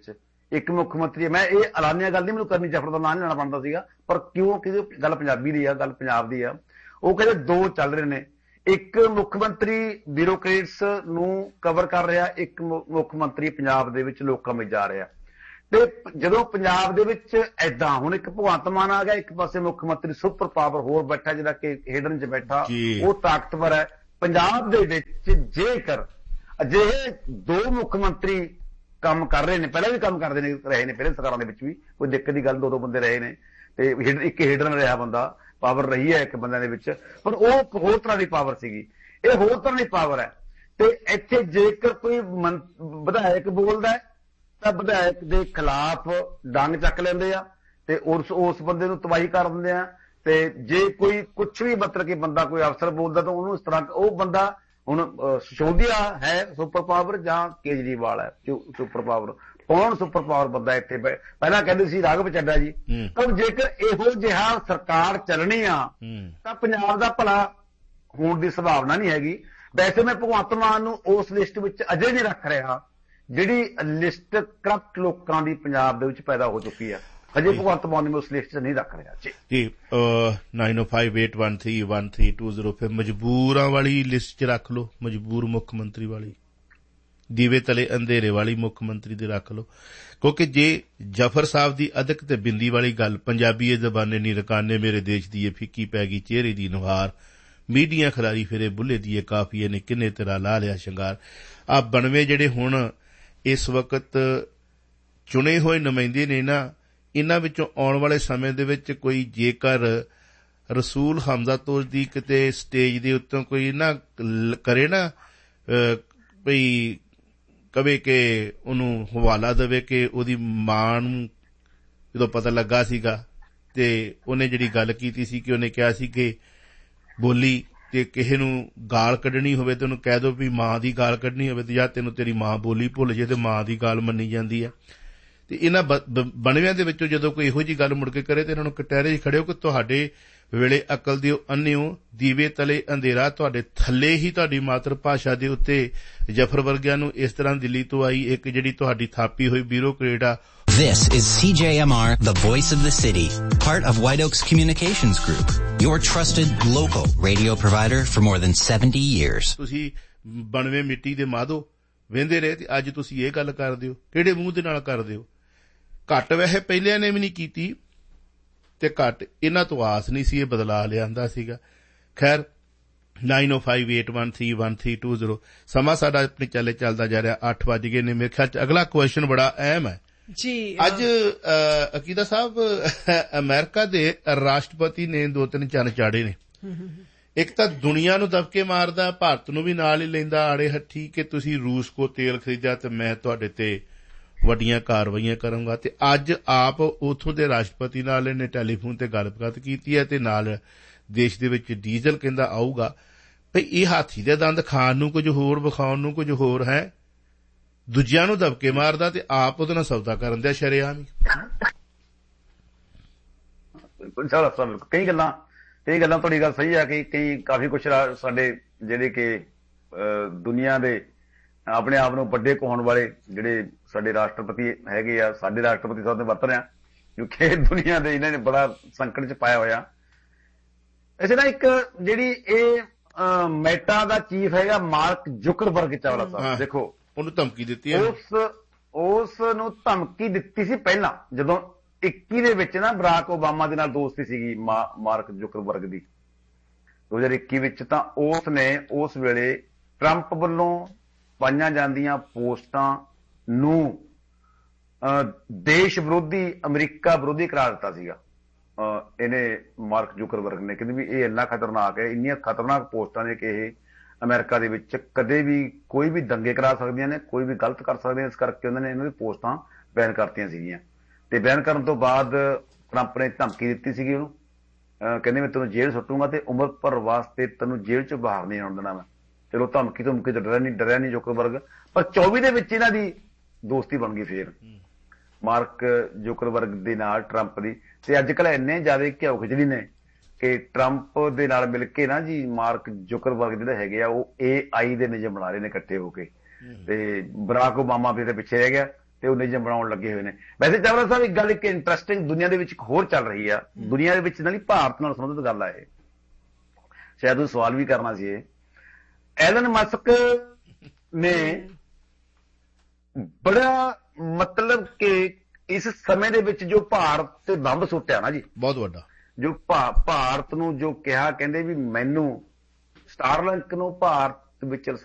ਇੱਕ ਮੁੱਖ ਮੰਤਰੀ। ਮੈਂ ਇਹ ਐਲਾਨੀਆਂ ਗੱਲ ਨਹੀਂ ਮੈਨੂੰ ਕਰਨੀ, ਜਫਰ ਦਾ ਨਾਂ ਨਹੀਂ ਲੈਣਾ ਬਣਦਾ ਸੀਗਾ, ਪਰ ਕਿਉਂ ਕਿ ਗੱਲ ਪੰਜਾਬੀ ਦੀ ਆ, ਗੱਲ ਪੰਜਾਬ ਦੀ ਆ। ਉਹ ਕਹਿੰਦੇ ਦੋ ਚੱਲ ਰਹੇ ਨੇ, ਇੱਕ ਮੁੱਖ ਮੰਤਰੀ ਬਿਊਰੋਕਰੇਟਸ ਨੂੰ ਕਵਰ ਕਰ ਰਿਹਾ, ਇੱਕ ਮੁੱਖ ਮੰਤਰੀ ਪੰਜਾਬ ਦੇ ਵਿੱਚ ਲੋਕਾਂ ਵਿੱਚ ਜਾ ਰਿਹਾ। ਤੇ ਜਦੋਂ ਪੰਜਾਬ ਦੇ ਵਿੱਚ ਏਦਾਂ, ਹੁਣ ਇੱਕ ਭਗਵੰਤ ਮਾਨ ਆ ਗਿਆ, ਇੱਕ ਪਾਸੇ ਮੁੱਖ ਮੰਤਰੀ ਸੁਪਰ ਪਾਵਰ ਹੋਰ ਬੈਠਾ ਜਿਹੜਾ ਕਿ ਹਿਡਨ 'ਚ ਬੈਠਾ, ਉਹ ਤਾਕਤਵਰ ਹੈ। ਪੰਜਾਬ ਦੇ ਵਿੱਚ ਜੇਕਰ ਅਜਿਹੇ ਦੋ ਮੁੱਖ ਮੰਤਰੀ ਕੰਮ ਕਰ ਰਹੇ ਨੇ, ਪਹਿਲਾਂ ਵੀ ਕੰਮ ਕਰਦੇ ਨੇ ਰਹੇ ਨੇ, ਪਹਿਲੇ ਸਰਕਾਰਾਂ ਦੇ ਵਿੱਚ ਵੀ ਕੋਈ ਦਿੱਕਤ ਦੀ ਗੱਲ, ਦੋ ਦੋ ਬੰਦੇ ਰਹੇ ਨੇ, ਤੇ ਇੱਕ ਹਿਡਨ ਰਿਹਾ ਬੰਦਾ, ਪਾਵਰ ਰਹੀ ਹੈ ਇੱਕ ਬੰਦਿਆਂ ਦੇ ਵਿੱਚ, ਪਰ ਉਹ ਹੋਰ ਤਰ੍ਹਾਂ ਦੀ ਪਾਵਰ ਸੀਗੀ, ਇਹ ਹੋਰ ਤਰ੍ਹਾਂ ਦੀ ਪਾਵਰ ਹੈ। ਤੇ ਇੱਥੇ ਜੇਕਰ ਕੋਈ ਵਿਧਾਇਕ ਬੋਲਦਾ ਤਾਂ ਵਿਧਾਇਕ ਦੇ ਖਿਲਾਫ ਡੰਗ ਚੱਕ ਲੈਂਦੇ ਆ ਤੇ ਉਸ ਉਸ ਬੰਦੇ ਨੂੰ ਤਬਾਹੀ ਕਰ ਦਿੰਦੇ ਆ। ਤੇ ਜੇ ਕੋਈ ਕੁਛ ਵੀ ਮਤਲਬ ਕਿ ਬੰਦਾ ਕੋਈ ਅਫਸਰ ਬੋਲਦਾ ਤਾਂ ਉਹਨੂੰ ਇਸ ਤਰ੍ਹਾਂ, ਉਹ ਬੰਦਾ ਹੁਣ ਸਿਸੋਦੀਆ ਹੈ ਸੁਪਰ ਪਾਵਰ ਜਾਂ ਕੇਜਰੀਵਾਲ ਹੈ ਸੁਪਰ ਪਾਵਰ, ਕੌਣ ਸੁਪਰ ਪਾਵਰ ਬੰਦਾ ਇੱਥੇ? ਪਹਿਲਾਂ ਕਹਿੰਦੇ ਸੀ ਰਾਘਵ ਚੱਡਾ ਜੀ। ਪਰ ਜੇਕਰ ਇਹੋ ਜਿਹਾ ਸਰਕਾਰ ਚੱਲਣੀ ਆ ਤਾਂ ਪੰਜਾਬ ਦਾ ਭਲਾ ਹੋਣ ਦੀ ਸੰਭਾਵਨਾ ਨਹੀਂ ਹੈਗੀ। ਵੈਸੇ ਮੈਂ ਭਗਵੰਤ ਮਾਨ ਨੂੰ ਉਸ ਲਿਸਟ ਵਿੱਚ ਅਜੇ ਨਹੀਂ ਰੱਖ ਰਿਹਾ ਜਿਹੜੀ ਲਿਸਟ ਕਰਪਟ ਲੋਕਾਂ ਦੀ ਪੰਜਾਬ ਦੇ ਵਿੱਚ ਪੈਦਾ ਹੋ ਚੁੱਕੀ ਆ। ਹਜੇ ਭਗਵੰਤ ਮਾਨ ਨੂੰ ਉਸ ਲਿਸਟ 'ਚ ਨਹੀਂ ਰੱਖ ਰਿਹਾ ਜੀ। ਜੀ ਨਾਈਨ ਓ five eight one three one three two zero ਫਿਰ ਮਜਬੂਰਾਂ ਵਾਲੀ ਲਿਸਟ 'ਚ ਰੱਖ ਲਓ, ਮਜਬੂਰ ਮੁੱਖ ਮੰਤਰੀ ਵਾਲੀ, ਦੀਵੇ ਤਲੇ ਅੰਧੇਰੇ ਵਾਲੀ ਮੁੱਖ ਮੰਤਰੀ ਦੇ ਰੱਖ ਲਓ। ਕਿਉਂਕਿ ਜੇ ਜਫਰ ਸਾਹਿਬ ਦੀ ਅਦਕ ਤੇ ਬਿੰਦੀ ਵਾਲੀ ਗੱਲ, ਪੰਜਾਬੀ ਇਹ ਜ਼ਬਾਨੇ ਨੀ ਰਕਾਨੇ, ਮੇਰੇ ਦੇਸ਼ ਦੀ ਇਹ ਫਿੱਕੀ ਪੈ ਗਈ ਚਿਹਰੇ ਦੀ ਨੁਹਾਰ, ਮੀਡੀਆ ਖਿਲਾਰੀ ਫਿਰੇ ਬੁੱਲੇ ਦੀ ਇਹ ਕਾਫੀਏ ਨੇ ਕਿੰਨੇ ਤੇਰਾ ਲਾ ਲਿਆ ਸ਼ਿੰਗਾਰ। ਆਹ ਬਣਵੇਂ ਜਿਹੜੇ ਹੁਣ ਇਸ ਵਕਤ ਚੁਣੇ ਹੋਏ ਨੁਮਾਇੰਦੇ ਨੇ ਨਾ, ਇਹਨਾਂ ਵਿੱਚੋਂ ਆਉਣ ਵਾਲੇ ਸਮੇਂ ਦੇ ਵਿੱਚ ਕੋਈ ਜੇਕਰ ਰਸੂਲ ਹਮਜ਼ਾ ਤੋਜ ਦੀ ਕਿਤੇ ਸਟੇਜ ਦੇ ਉੱਤੋਂ ਕੋਈ ਨਾ ਕਰੇ ਨਾ, ਬਈ ਕਵੇ ਕਿ ਉਹਨੂੰ ਹਵਾਲਾ ਦੇਵੇ ਕਿ ਉਹਦੀ ਮਾਂ ਨੂੰ ਜਦੋਂ ਪਤਾ ਲੱਗਾ ਸੀਗਾ ਤੇ ਉਹਨੇ ਜਿਹੜੀ ਗੱਲ ਕੀਤੀ ਸੀ ਕਿ ਉਹਨੇ ਕਿਹਾ ਸੀ ਕਿ ਬੋਲੀ ਤੇ ਕਿਸੇ ਨੂੰ ਗਾਲ ਕੱਢਣੀ ਹੋਵੇ ਤੇ ਉਹਨੂੰ ਕਹਿ ਦੋ ਵੀ ਮਾਂ ਦੀ ਗਾਲ ਕੱਢਣੀ ਹੋਵੇ ਤੇ ਜਾਂ ਤੈਨੂੰ ਤੇਰੀ ਮਾਂ ਬੋਲੀ ਭੁੱਲ ਜੇ, ਤੇ ਮਾਂ ਦੀ ਗਾਲ ਮੰਨੀ ਜਾਂਦੀ ਹੈ। ਤੇ ਇਹਨਾਂ ਬਣਵਿਆਂ ਦੇ ਵਿੱਚੋਂ ਜਦੋਂ ਕੋਈ ਇਹੋ ਜਿਹੀ ਗੱਲ ਮੁੜ ਕੇ ਕਰੇ ਤੇ ਇਹਨਾਂ ਨੂੰ ਕਟਹਿਰੇ 'ਚ ਖੜੇ ਹੋ ਕਿ ਤੁਹਾਡੇ ਵੇਲੇ ਅਕਲ ਦਿਓ ਅੰਨਿਓ, ਦੀਵੇ ਤਲੇ ਅੰਧੇਰਾ, ਤੁਹਾਡੇ ਥੱਲੇ ਹੀ ਤੁਹਾਡੀ ਮਾਤਰ ਭਾਸ਼ਾ ਦੇ ਉੱਤੇ ਜਫਰ ਵਰਗਿਆਂ ਨੂੰ ਇਸ ਤਰ੍ਹਾਂ ਦਿੱਲੀ ਤੋਂ ਆਈ ਇੱਕ ਜਿਹੜੀ ਤੁਹਾਡੀ ਥਾਪੀ ਹੋਈ ਬਿਊਰੋਕਰੇਟ ਆ। This is C J M R, the voice of the city, part of White Oaks Communications Group, your trusted local radio provider for more than seventy years. ਤੁਸੀਂ ਬਣਵੇਂ ਮਿੱਟੀ ਦੇ ਮਾਧੋ ਵਹਿੰਦੇ ਰਹੇ ਤੇ ਅੱਜ ਤੁਸੀਂ ਇਹ ਗੱਲ ਕਰਦੇ ਹੋ, ਕਿਹੜੇ ਮੂੰਹ ਦੇ ਨਾਲ ਕਰਦੇ ਹੋ? ਘੱਟ ਵੈਸੇ ਪਹਿਲਿਆਂ ਨੇ ਵੀ ਨਹੀਂ ਕੀਤੀ ਤੇ ਘੱਟ ਇਹਨਾਂ ਤੋਂ ਆਸ ਨਹੀਂ ਸੀ ਇਹ ਬਦਲਾਅ ਲਿਆਂਦਾ ਸੀਗਾ। ਖੈਰ ਨਾਈਨ ਓ five eight one three one three two zero ਸਮਾਂ ਸਾਡਾ ਆਪਣੇ ਚੱਲੇ ਚੱਲਦਾ ਜਾ ਰਿਹਾ, ਅੱਠ ਵੱਜ ਗਏ ਨੇ ਮੇਰੇ ਖਿਆਲ ਚ। ਅਗਲਾ ਕੁਐਸਚਨ ਬੜਾ ਅਹਿਮ ਹੈ ਜੀ। ਅੱਜ ਅਕੀਦਾ ਸਾਹਿਬ, ਅਮਰੀਕਾ ਦੇ ਰਾਸ਼ਟਰਪਤੀ ਨੇ ਦੋ ਤਿੰਨ ਚੰਨ ਚਾੜੇ ਨੇ। ਇੱਕ ਤਾਂ ਦੁਨੀਆ ਨੂੰ ਦਬਕੇ ਮਾਰਦਾ, ਭਾਰਤ ਨੂੰ ਵੀ ਨਾਲ ਹੀ ਲੈਂਦਾ ਆੜੇ ਹੱਥੀ ਕਿ ਤੁਸੀਂ ਰੂਸ ਕੋ ਤੇਲ ਖਰੀਦਿਆ ਤੇ ਮੈਂ ਤੁਹਾਡੇ ਤੇ ਵੱਡੀਆਂ ਕਾਰਵਾਈਆਂ ਕਰਾਂਗਾ। ਤੇ ਅੱਜ ਆਪ ਉੱਥੋਂ ਦੇ ਰਾਸ਼ਟਰਪਤੀ ਨਾਲ ਇਹਨੇ ਟੈਲੀਫੋਨ ਤੇ ਗੱਲਬਾਤ ਕੀਤੀ ਹੈ ਤੇ ਨਾਲ ਦੇਸ਼ ਦੇ ਵਿੱਚ ਡੀਜ਼ਲ ਕਹਿੰਦਾ ਆਊਗਾ। ਭਈ ਇਹ ਹਾਥੀ ਦੇ ਦੰਦ ਖਾਣ ਨੂੰ ਕੁਝ ਹੋਰ, ਵਿਖਾਉਣ ਨੂੰ ਕੁਝ ਹੋਰ ਹੈ। ਦੂਜਿਆਂ ਨੂੰ ਦਬਕੇ ਮਾਰਦਾ ਤੇ ਆਪ ਉਹਦੇ ਨਾਲ ਸੌਦਾ ਕਰਨ ਦਿਆ ਸ਼ਰੇਆਮ ਹੀ। ਕਈ ਗੱਲਾਂ ਕਈ ਗੱਲਾਂ ਤੁਹਾਡੀ ਗੱਲ ਸਹੀ ਹੈ ਕਿ ਕਈ ਕਾਫੀ ਕੁਛ ਸਾਡੇ ਜਿਹੜੇ ਕਿ ਦੁਨੀਆ ਦੇ ਆਪਣੇ ਆਪ ਨੂੰ ਵੱਡੇ ਕਹਾਉਣ ਵਾਲੇ ਜਿਹੜੇ ਸਾਡੇ ਰਾਸ਼ਟਰਪਤੀ ਹੈਗੇ ਆ, ਸਾਡੇ ਰਾਸ਼ਟਰਪਤੀ ਸਾਹਿਬ ਦੇ ਵਰਤ ਰਹੇ ਆ, ਕਿਉਂਕਿ ਦੁਨੀਆ ਦੇ ਇਹਨਾਂ ਨੇ ਬੜਾ ਸੰਕਟ ਚ ਪਾਇਆ ਹੋਇਆ। ਇਸੇ ਨਾਲ ਇੱਕ ਜਿਹੜੀ ਇਹ ਮੈਟਾ ਦਾ ਚੀਫ ਹੈਗਾ ਮਾਰਕ ਜ਼ੁਕਰਬਰਗ ਚਾਵਲਾ ਸਾਹਿਬ, ਦੇਖੋ ਉਹਨੂੰ ਧਮਕੀ ਦਿੱਤੀ, ਉਸ ਉਸ ਨੂੰ ਧਮਕੀ ਦਿੱਤੀ ਸੀ ਪਹਿਲਾਂ ਜਦੋਂ ਇੱਕੀ ਦੇ ਵਿੱਚ ਨਾ ਬਰਾਕ ਓਬਾਮਾ ਦੇ ਨਾਲ ਦੋਸਤੀ ਸੀਗੀ ਮਾਰਕ ਜ਼ੁਕਰਬਰਗ ਦੀ ਦੋ ਹਜ਼ਾਰ ਇੱਕੀ ਵਿੱਚ। ਤਾਂ ਉਸ ਨੇ ਉਸ ਵੇਲੇ ਟਰੰਪ ਵੱਲੋਂ ਪਾਈਆਂ ਜਾਂਦੀਆਂ ਪੋਸਟਾਂ ਨੂੰ ਦੇਸ਼ ਵਿਰੋਧੀ, ਅਮਰੀਕਾ ਵਿਰੋਧੀ ਕਰਾਰ ਦਿੱਤਾ ਸੀਗਾ ਇਹਨੇ ਮਾਰਕ ਜ਼ੁਕਰਬਰਗ ਨੇ। ਕਹਿੰਦੇ ਵੀ ਇਹ ਇੰਨਾ ਖਤਰਨਾਕ ਹੈ, ਇੰਨੀਆਂ ਖਤਰਨਾਕ ਪੋਸਟਾਂ ਨੇ ਕਿ ਇਹ ਅਮਰੀਕਾ ਦੇ ਵਿੱਚ ਕਦੇ ਵੀ ਕੋਈ ਵੀ ਦੰਗੇ ਕਰਾ ਸਕਦੀਆਂ ਨੇ, ਕੋਈ ਵੀ ਗਲਤ ਕਰ ਸਕਦੇ ਨੇ। ਇਸ ਕਰਕੇ ਉਹਨਾਂ ਨੇ ਇਹਨਾਂ ਦੀ ਪੋਸਟਾਂ ਬੈਨ ਕਰਤੀਆਂ ਸੀਗੀਆਂ। ਤੇ ਬੈਨ ਕਰਨ ਤੋਂ ਬਾਅਦ ਟਰੰਪ ਨੇ ਧਮਕੀ ਦਿੱਤੀ ਸੀਗੀ ਉਹਨੂੰ, ਕਹਿੰਦੇ ਮੈਂ ਤੈਨੂੰ ਜੇਲ੍ਹ ਸੁੱਟੂਗਾ ਤੇ ਉਮਰ ਭਰ ਵਾਸਤੇ ਤੈਨੂੰ ਜੇਲ੍ਹ ਚ ਬਾਹਰ ਨਹੀਂ ਆਉਣ ਦੇਣਾ ਮੈਂ। ਚਲੋ ਧਮਕੀ ਧਮਕੀ ਤੋਂ ਡਰਿਆ ਨਹੀਂ ਡਰਿਆ ਨਹੀਂ ਜ਼ੁਕਰਬਰਗ। ਪਰ ਚੌਵੀ ਦੇ ਵਿੱਚ ਇਹਨਾਂ ਦੀ ਦੋਸਤੀ ਬਣ ਗਈ ਫੇਰ ਮਾਰਕ ਜ਼ੁਕਰਬਰਗ ਦੇ ਨਾਲ ਟਰੰਪ ਦੀ। ਤੇ ਅੱਜ ਕੱਲ੍ਹ ਇੰਨੇ ਜ਼ਿਆਦਾ ਘਿਓ ਖਿਚੜੀ ਨੇ ਕਿ ਟਰੰਪ ਦੇ ਨਾਲ ਮਿਲ ਕੇ ਨਾ ਜੀ ਮਾਰਕ ਜ਼ੁਕਰਬਰਗ ਜਿਹੜੇ ਹੈਗੇ ਆ ਉਹ ਏ ਆਈ ਦੇ ਨਿਯਮ ਬਣਾ ਰਹੇ ਨੇ ਇਕੱਠੇ ਹੋ ਕੇ। ਤੇ ਬਰਾਕ ਓਬਾਮਾ ਵੀ ਇਹਦੇ ਪਿੱਛੇ ਰਹਿ ਗਿਆ ਤੇ ਉਹ ਨਿਯਮ ਬਣਾਉਣ ਲੱਗੇ ਹੋਏ ਨੇ। ਵੈਸੇ ਚਾਵਲਾ ਸਾਹਿਬ, ਇੱਕ ਗੱਲ ਇੱਕ ਇੰਟਰਸਟਿੰਗ ਦੁਨੀਆ ਦੇ ਵਿੱਚ ਇੱਕ ਹੋਰ ਚੱਲ ਰਹੀ ਆ, ਦੁਨੀਆ ਦੇ ਵਿੱਚ ਨਾਲ ਭਾਰਤ ਨਾਲ ਸੰਬੰਧਿਤ ਗੱਲ ਆ ਇਹ, ਸ਼ਾਇਦ ਉਹ ਸਵਾਲ ਵੀ ਕਰਨਾ ਸੀ। ਇਹ ਐਲਨ ਮਸਕ ਨੇ ਬੜਾ ਮਤਲਬ ਕਿ ਇਸ ਸਮੇਂ ਦੇ ਵਿੱਚ ਜੋ ਭਾਰਤ ਤੇ ਬੰਬ ਸੁੱਟਿਆ ਨਾ ਜੀ, ਬਹੁਤ ਵੱਡਾ, ਜੋ ਭਾਰਤ ਨੂੰ ਜੋ ਕਿਹਾ, ਕਹਿੰਦੇ ਵੀ ਮੈਨੂੰ ਸਟਾਰਲਿੰਕ ਨੂੰ ਭਾਰਤ ਵਿੱਚ